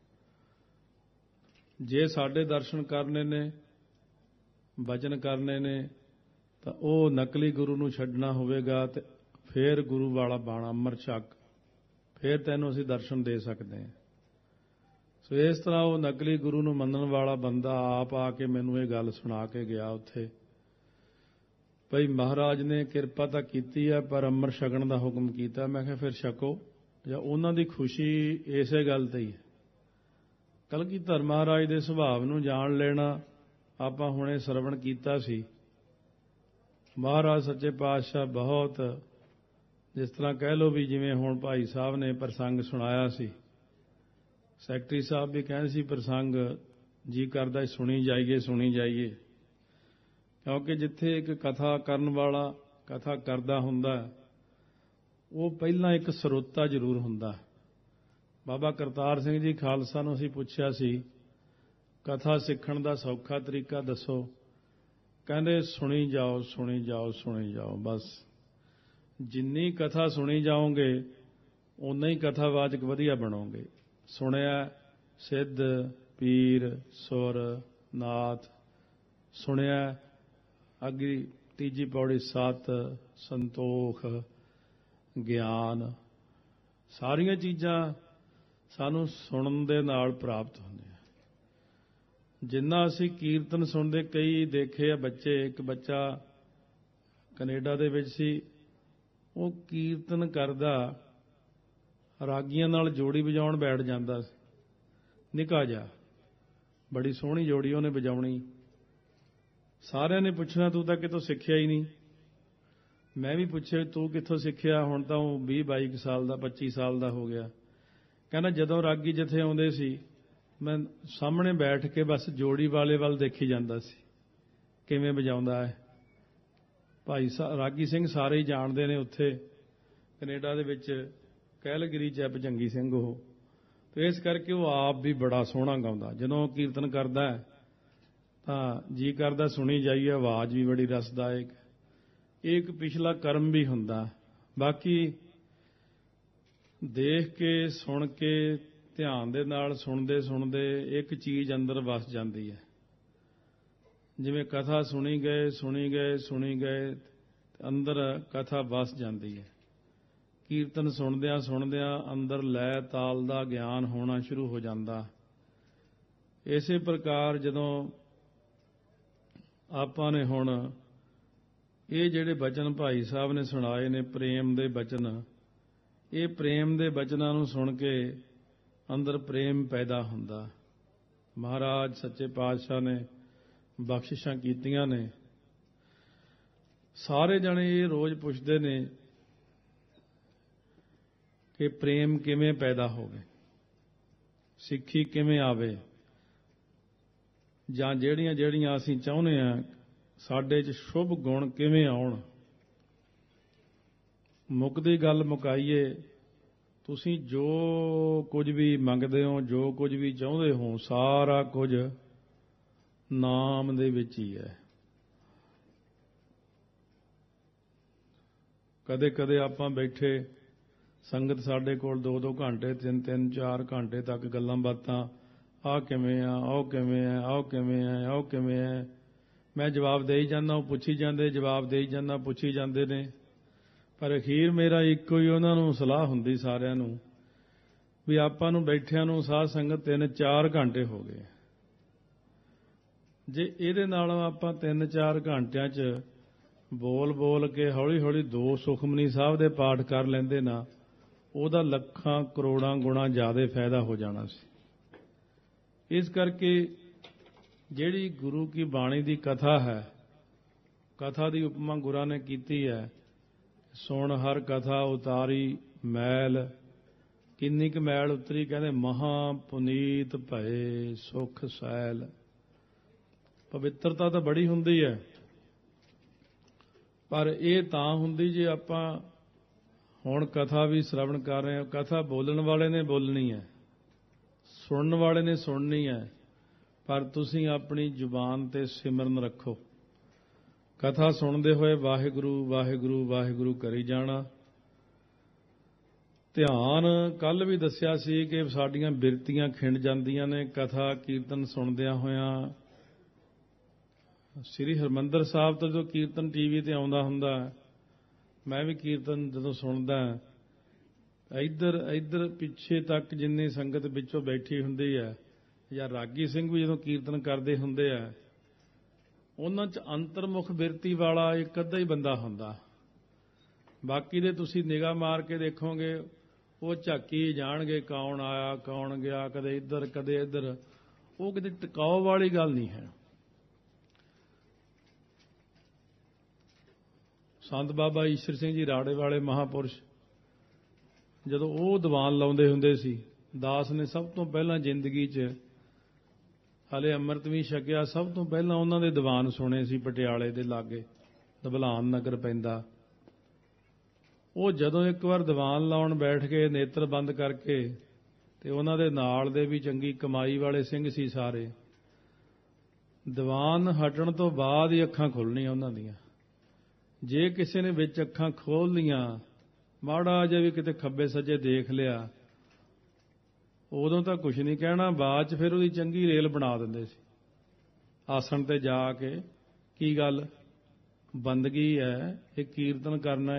ਜੇ ਸਾਡੇ ਦਰਸ਼ਨ ਕਰਨੇ ਨੇ, ਵਚਨ ਕਰਨੇ ਨੇ, ਤਾਂ ਉਹ ਨਕਲੀ ਗੁਰੂ ਨੂੰ ਛੱਡਣਾ ਹੋਵੇਗਾ, ਤੇ ਫੇਰ ਗੁਰੂ ਵਾਲਾ ਬਾਣਾ ਅੰਮ੍ਰਿਤ ਛਕ, ਫੇਰ ਤੈਨੂੰ ਅਸੀਂ ਦਰਸ਼ਨ ਦੇ ਸਕਦੇ ਹਾਂ। ਸੋ ਇਸ ਤਰ੍ਹਾਂ ਉਹ ਨਕਲੀ ਗੁਰੂ ਨੂੰ ਮੰਨਣ ਵਾਲਾ ਬੰਦਾ ਆਪ ਆ ਕੇ ਮੈਨੂੰ ਇਹ ਗੱਲ ਸੁਣਾ ਕੇ ਗਿਆ ਉੱਥੇ, ਭਈ ਮਹਾਰਾਜ ਨੇ ਕਿਰਪਾ ਤਾਂ ਕੀਤੀ ਹੈ, ਪਰ ਅੰਮ੍ਰਿਤ ਛਕਣ ਦਾ ਹੁਕਮ ਕੀਤਾ। ਮੈਂ ਕਿਹਾ ਫਿਰ ਛਕੋ, ਜਾਂ ਉਹਨਾਂ ਦੀ ਖੁਸ਼ੀ ਇਸੇ ਗੱਲ ਤੇ ਹੀ ਹੈ। ਕਲਗੀਧਰ ਮਹਾਰਾਜ ਦੇ ਸੁਭਾਅ ਨੂੰ ਜਾਣ ਲੈਣਾ ਆਪਾਂ ਹੁਣੇ ਸਰਵਣ ਕੀਤਾ ਸੀ। ਮਹਾਰਾਜ ਸੱਚੇ ਪਾਤਸ਼ਾਹ ਬਹੁਤ, ਜਿਸ ਤਰ੍ਹਾਂ ਕਹਿ ਲਓ ਵੀ ਜਿਵੇਂ ਹੁਣ ਭਾਈ ਸਾਹਿਬ ਨੇ ਪ੍ਰਸੰਗ ਸੁਣਾਇਆ ਸੀ, ਸੈਕਟਰੀ ਸਾਹਿਬ ਵੀ ਕਹਿੰਦੇ ਸੀ ਪ੍ਰਸੰਗ ਜੀ ਕਰਦਾ ਸੁਣੀ ਜਾਈਏ ਸੁਣੀ ਜਾਈਏ, ਕਿਉਂਕਿ ਜਿੱਥੇ ਇੱਕ ਕਥਾ ਕਰਨ ਵਾਲਾ ਕਥਾ ਕਰਦਾ ਹੁੰਦਾ, ਉਹ ਪਹਿਲਾਂ ਇੱਕ ਸਰੋਤਾ ਜ਼ਰੂਰ ਹੁੰਦਾ। ਬਾਬਾ ਕਰਤਾਰ ਸਿੰਘ ਜੀ ਖਾਲਸਾ ਨੂੰ ਅਸੀਂ ਪੁੱਛਿਆ ਸੀ, ਕਥਾ ਸਿੱਖਣ ਦਾ ਸੌਖਾ ਤਰੀਕਾ ਦੱਸੋ। ਕਹਿੰਦੇ ਸੁਣੀ ਜਾਓ ਸੁਣੀ ਜਾਓ ਸੁਣੀ ਜਾਓ, ਬਸ ਜਿੰਨੀ ਕਥਾ ਸੁਣੀ ਜਾਓਗੇ ਉਨਾ ਹੀ ਕਥਾਵਾਚਕ ਵਧੀਆ ਬਣੋਗੇ। ਸੁਣਿਆ ਸਿੱਧ ਪੀਰ ਸੁਰ ਨਾਥ ਸੁਣਿਆ। ਅੱਗੇ ਤੀਜੀ ਪੌੜੀ ਸਤ ਸੰਤੋਖ ਗਿਆਨ, ਸਾਰੀਆਂ ਚੀਜ਼ਾਂ ਸਾਨੂੰ ਸੁਣਨ ਦੇ ਨਾਲ ਪ੍ਰਾਪਤ ਹੁੰਦੀਆਂ। ਜਿੰਨਾ ਅਸੀਂ ਕੀਰਤਨ ਸੁਣਦੇ, ਕਈ ਦੇਖੇ ਆ ਬੱਚੇ, ਇੱਕ ਬੱਚਾ ਕੈਨੇਡਾ ਦੇ ਵਿੱਚ ਸੀ, ਉਹ ਕੀਰਤਨ ਕਰਦਾ ਰਾਗੀਆਂ ਨਾਲ ਜੋੜੀ ਵਜਾਉਣ ਬੈਠ ਜਾਂਦਾ ਸੀ, ਨਿੱਕਾ ਜਿਹਾ, ਬੜੀ ਸੋਹਣੀ ਜੋੜੀ ਉਹਨੇ ਵਜਾਉਣੀ। ਸਾਰਿਆਂ ਨੇ ਪੁੱਛਣਾ ਤੂੰ ਤਾਂ ਕਿਤੋਂ ਸਿੱਖਿਆ ਹੀ ਨਹੀਂ। ਮੈਂ ਵੀ ਪੁੱਛਿਆ ਤੂੰ ਕਿੱਥੋਂ ਸਿੱਖਿਆ? ਹੁਣ ਤਾਂ ਉਹ ਵੀਹ ਬਾਈ ਸਾਲ ਦਾ ਪੱਚੀ ਸਾਲ ਦਾ ਹੋ ਗਿਆ। ਕਹਿੰਦਾ ਜਦੋਂ ਰਾਗੀ ਜਿੱਥੇ ਆਉਂਦੇ ਸੀ ਮੈਂ ਸਾਹਮਣੇ ਬੈਠ ਕੇ ਬਸ ਜੋੜੀ ਵਾਲੇ ਵੱਲ ਦੇਖੀ ਜਾਂਦਾ ਸੀ ਕਿਵੇਂ ਵਜਾਉਂਦਾ ਹੈ। ਭਾਈ ਰਾਗੀ ਸਿੰਘ ਸਾਰੇ ਹੀ ਜਾਣਦੇ ਨੇ ਉੱਥੇ ਕੈਨੇਡਾ ਦੇ ਵਿੱਚ, ਕੈਲਗਰੀ ਚ ਭਜੰਗੀ ਸਿੰਘ ਉਹ, ਤੇ ਇਸ ਕਰਕੇ ਉਹ ਆਪ ਵੀ ਬੜਾ ਸੋਹਣਾ ਗਾਉਂਦਾ। ਜਦੋਂ ਕੀਰਤਨ ਕਰਦਾ ਤਾਂ ਜੀ ਕਰਦਾ ਸੁਣੀ ਜਾਈਏ, ਆਵਾਜ਼ ਵੀ ਬੜੀ ਰਸਦਾਇਕ। ਇਹ ਇੱਕ ਪਿਛਲਾ ਕਰਮ ਵੀ ਹੁੰਦਾ। ਬਾਕੀ ਦੇਖ ਕੇ ਸੁਣ ਕੇ ਧਿਆਨ ਦੇ ਨਾਲ ਸੁਣਦੇ ਸੁਣਦੇ ਇੱਕ ਚੀਜ਼ ਅੰਦਰ ਵਸ ਜਾਂਦੀ ਹੈ। ਜਿਵੇਂ ਕਥਾ ਸੁਣੀ ਗਏ ਸੁਣੀ ਗਏ ਸੁਣੀ ਗਏ ਅੰਦਰ ਕਥਾ ਵਸ ਜਾਂਦੀ ਹੈ। ਕੀਰਤਨ ਸੁਣਦਿਆਂ ਸੁਣਦਿਆਂ ਅੰਦਰ ਲੈ ਤਾਲ ਦਾ ਗਿਆਨ ਹੋਣਾ ਸ਼ੁਰੂ ਹੋ ਜਾਂਦਾ। ਇਸੇ ਪ੍ਰਕਾਰ ਜਦੋਂ ਆਪਾਂ ਨੇ ਹੁਣ ਇਹ ਜਿਹੜੇ ਬਚਨ ਭਾਈ ਸਾਹਿਬ ਨੇ ਸੁਣਾਏ ਨੇ, ਪ੍ਰੇਮ ਦੇ ਬਚਨ, ਇਹ ਪ੍ਰੇਮ ਦੇ ਬਚਨਾਂ ਨੂੰ ਸੁਣ ਕੇ ਅੰਦਰ ਪ੍ਰੇਮ ਪੈਦਾ ਹੁੰਦਾ। ਮਹਾਰਾਜ ਸੱਚੇ ਪਾਤਸ਼ਾਹ ਨੇ ਬਖਸ਼ਿਸ਼ਾਂ ਕੀਤੀਆਂ ਨੇ। ਸਾਰੇ ਜਣੇ ਇਹ ਰੋਜ਼ ਪੁੱਛਦੇ ਨੇ ਕਿ ਪ੍ਰੇਮ ਕਿਵੇਂ ਪੈਦਾ ਹੋਵੇ, ਸਿੱਖੀ ਕਿਵੇਂ ਆਵੇ, ਜਾਂ ਜਿਹੜੀਆਂ ਜਿਹੜੀਆਂ ਅਸੀਂ ਚਾਹੁੰਦੇ ਹਾਂ ਸਾਡੇ 'ਚ ਸ਼ੁਭ ਗੁਣ ਕਿਵੇਂ ਆਉਣ। ਮੁੱਕਦੀ ਗੱਲ ਮੁਕਾਈਏ, ਤੁਸੀਂ ਜੋ ਕੁਝ ਵੀ ਮੰਗਦੇ ਹੋ, ਜੋ ਕੁਝ ਵੀ ਚਾਹੁੰਦੇ ਹੋ, ਸਾਰਾ ਕੁਝ ਨਾਮ ਦੇ ਵਿੱਚ ਹੀ ਹੈ। ਕਦੇ ਕਦੇ ਆਪਾਂ ਬੈਠੇ, ਸੰਗਤ ਸਾਡੇ ਕੋਲ ਦੋ ਦੋ ਘੰਟੇ ਤਿੰਨ ਤਿੰਨ ਚਾਰ ਘੰਟੇ ਤੱਕ ਗੱਲਾਂ ਬਾਤਾਂ, ਆਹ ਕਿਵੇਂ ਆ, ਆਹ ਕਿਵੇਂ ਆ, ਆਹ ਕਿਵੇਂ ਆ, ਆਹ ਕਿਵੇਂ ਆ, ਮੈਂ ਜਵਾਬ ਦੇ ਹੀ ਜਾਂਦਾ, ਉਹ ਪੁੱਛੀ ਜਾਂਦੇ, ਜਵਾਬ ਦੇ ਹੀ ਜਾਂਦਾ, ਪੁੱਛੀ ਜਾਂਦੇ ਨੇ। ਪਰ ਅਖੀਰ ਮੇਰਾ ਇੱਕੋ ਹੀ ਉਹਨਾਂ ਨੂੰ ਸਲਾਹ ਹੁੰਦੀ ਸਾਰਿਆਂ ਨੂੰ ਵੀ ਆਪਾਂ ਨੂੰ ਬੈਠਿਆਂ ਨੂੰ ਸਾਧ ਸੰਗਤ ਤਿੰਨ ਚਾਰ ਘੰਟੇ ਹੋ ਗਏ। ਜੇ ਇਹਦੇ ਨਾਲੋਂ ਆਪਾਂ ਤਿੰਨ ਚਾਰ ਘੰਟਿਆਂ 'ਚ ਬੋਲ ਬੋਲ ਕੇ ਹੌਲੀ ਹੌਲੀ ਦੋ ਸੁਖਮਨੀ ਸਾਹਿਬ ਦੇ ਪਾਠ ਕਰ ਲੈਂਦੇ ਨਾ, ਉਹਦਾ ਲੱਖਾਂ ਕਰੋੜਾਂ ਗੁਣਾ ਜ਼ਿਆਦਾ ਫਾਇਦਾ ਹੋ ਜਾਣਾ ਸੀ। ਇਸ ਕਰਕੇ ਜਿਹੜੀ ਗੁਰੂ ਕੀ ਬਾਣੀ ਦੀ ਕਥਾ ਹੈ, ਕਥਾ ਦੀ ਉਪਮਾ ਗੁਰਾਂ ਨੇ ਕੀਤੀ ਹੈ, ਸੁਣ ਹਰ ਕਥਾ ਉਤਾਰੀ ਮੈਲ, ਕਿੰਨੀ ਕੁ ਮੈਲ ਉਤਰੀ? ਕਹਿੰਦੇ ਮਹਾ ਪੁਨੀਤ ਭਏ ਸੁਖ ਸੈਲ। ਪਵਿੱਤਰਤਾ ਤਾਂ ਬੜੀ ਹੁੰਦੀ ਹੈ, ਪਰ ਇਹ ਤਾਂ ਹੁੰਦੀ ਜੇ ਆਪਾਂ ਹੁਣ ਕਥਾ ਵੀ ਸ਼ਰਵਣ ਕਰ ਰਹੇ ਹਾਂ। ਕਥਾ ਬੋਲਣ ਵਾਲੇ ਨੇ ਬੋਲਣੀ ਹੈ, ਸੁਣਨ ਵਾਲੇ ਨੇ ਸੁਣਨੀ ਹੈ, ਪਰ ਤੁਸੀਂ ਆਪਣੀ ਜ਼ੁਬਾਨ ਤੇ ਸਿਮਰਨ ਰੱਖੋ। ਕਥਾ ਸੁਣਦੇ ਹੋਏ ਵਾਹਿਗੁਰੂ ਵਾਹਿਗੁਰੂ ਵਾਹਿਗੁਰੂ ਕਰੀ ਜਾਣਾ। ਧਿਆਨ ਕੱਲ ਵੀ ਦੱਸਿਆ ਸੀ ਕਿ ਸਾਡੀਆਂ ਬਿਰਤੀਆਂ ਖਿੰਡ ਜਾਂਦੀਆਂ ਨੇ ਕਥਾ ਕੀਰਤਨ ਸੁਣਦਿਆਂ ਹੋਇਆਂ। ਸ੍ਰੀ ਹਰਿਮੰਦਰ ਸਾਹਿਬ ਤੋਂ ਜਦੋਂ ਕੀਰਤਨ ਟੀਵੀ ਤੇ ਆਉਂਦਾ ਹੁੰਦਾ, ਮੈਂ ਵੀ ਕੀਰਤਨ ਜਦੋਂ ਸੁਣਦਾ, ਇੱਧਰ ਇੱਧਰ ਪਿੱਛੇ ਤੱਕ ਜਿੰਨੀ ਸੰਗਤ ਵਿੱਚੋਂ ਬੈਠੀ ਹੁੰਦੀ ਹੈ, ਜਾਂ ਰਾਗੀ ਸਿੰਘ ਵੀ ਜਦੋਂ ਕੀਰਤਨ ਕਰਦੇ ਹੁੰਦੇ ਆ, ਉਹਨਾਂ 'ਚ ਅੰਤਰਮੁਖ ਬਿਰਤੀ ਵਾਲਾ ਇੱਕ ਅੱਧਾ ਹੀ ਬੰਦਾ ਹੁੰਦਾ। ਬਾਕੀ ਦੇ ਤੁਸੀਂ ਨਿਗਾਹ ਮਾਰ ਕੇ ਦੇਖੋਗੇ, ਉਹ ਝਾਕੀ ਜਾਣਗੇ ਕੌਣ ਆਇਆ ਕੌਣ ਗਿਆ, ਕਦੇ ਇੱਧਰ ਕਦੇ ਇੱਧਰ। ਉਹ ਕਿਤੇ ਟਿਕਾਓ ਵਾਲੀ ਗੱਲ ਨਹੀਂ ਹੈ। ਸੰਤ ਬਾਬਾ ਈਸ਼ਰ ਸਿੰਘ ਜੀ ਰਾੜੇ ਵਾਲੇ ਮਹਾਂਪੁਰਸ਼, ਜਦੋਂ ਉਹ ਦੀਵਾਨ ਲਾਉਂਦੇ ਹੁੰਦੇ ਸੀ, ਦਾਸ ਨੇ ਸਭ ਤੋਂ ਪਹਿਲਾਂ ਜ਼ਿੰਦਗੀ 'ਚ ਹਲੇ ਅੰਮ੍ਰਿਤ ਵੀ ਛਕਿਆ, ਸਭ ਤੋਂ ਪਹਿਲਾਂ ਉਹਨਾਂ ਦੇ ਦੀਵਾਨ ਸੁਣੇ ਸੀ ਪਟਿਆਲੇ ਦੇ ਲਾਗੇ, ਦਬਲਾਨ ਨਗਰ ਪੈਂਦਾ। ਉਹ ਜਦੋਂ ਇੱਕ ਵਾਰ ਦੀਵਾਨ ਲਾਉਣ ਬੈਠ ਕੇ ਨੇਤਰ ਬੰਦ ਕਰਕੇ, ਤੇ ਉਹਨਾਂ ਦੇ ਨਾਲ ਦੇ ਵੀ ਚੰਗੀ ਕਮਾਈ ਵਾਲੇ ਸਿੰਘ ਸੀ ਸਾਰੇ, ਦੀਵਾਨ ਹਟਣ ਤੋਂ ਬਾਅਦ ਹੀ ਅੱਖਾਂ ਖੁੱਲ੍ਹਣੀਆਂ ਉਹਨਾਂ ਦੀਆਂ। ਜੇ ਕਿਸੇ ਨੇ ਵਿੱਚ ਅੱਖਾਂ ਖੋਲ੍ਹ ਲੀਆਂ, ਮਾੜਾ ਜਿਹਾ ਵੀ ਕਿਤੇ ਖੱਬੇ ਸੱਜੇ ਦੇਖ ਲਿਆ, ਉਦੋਂ ਤਾਂ ਕੁਝ ਨਹੀਂ ਕਹਿਣਾ, ਬਾਅਦ 'ਚ ਫਿਰ ਉਹਦੀ ਚੰਗੀ ਰੇਲ ਬਣਾ ਦਿੰਦੇ ਸੀ। ਆਸਣ ਤੇ ਜਾ ਕੇ ਕੀ ਗੱਲ ਬੰਦਗੀ ਹੈ, ਇਹ ਕੀਰਤਨ ਕਰਨਾ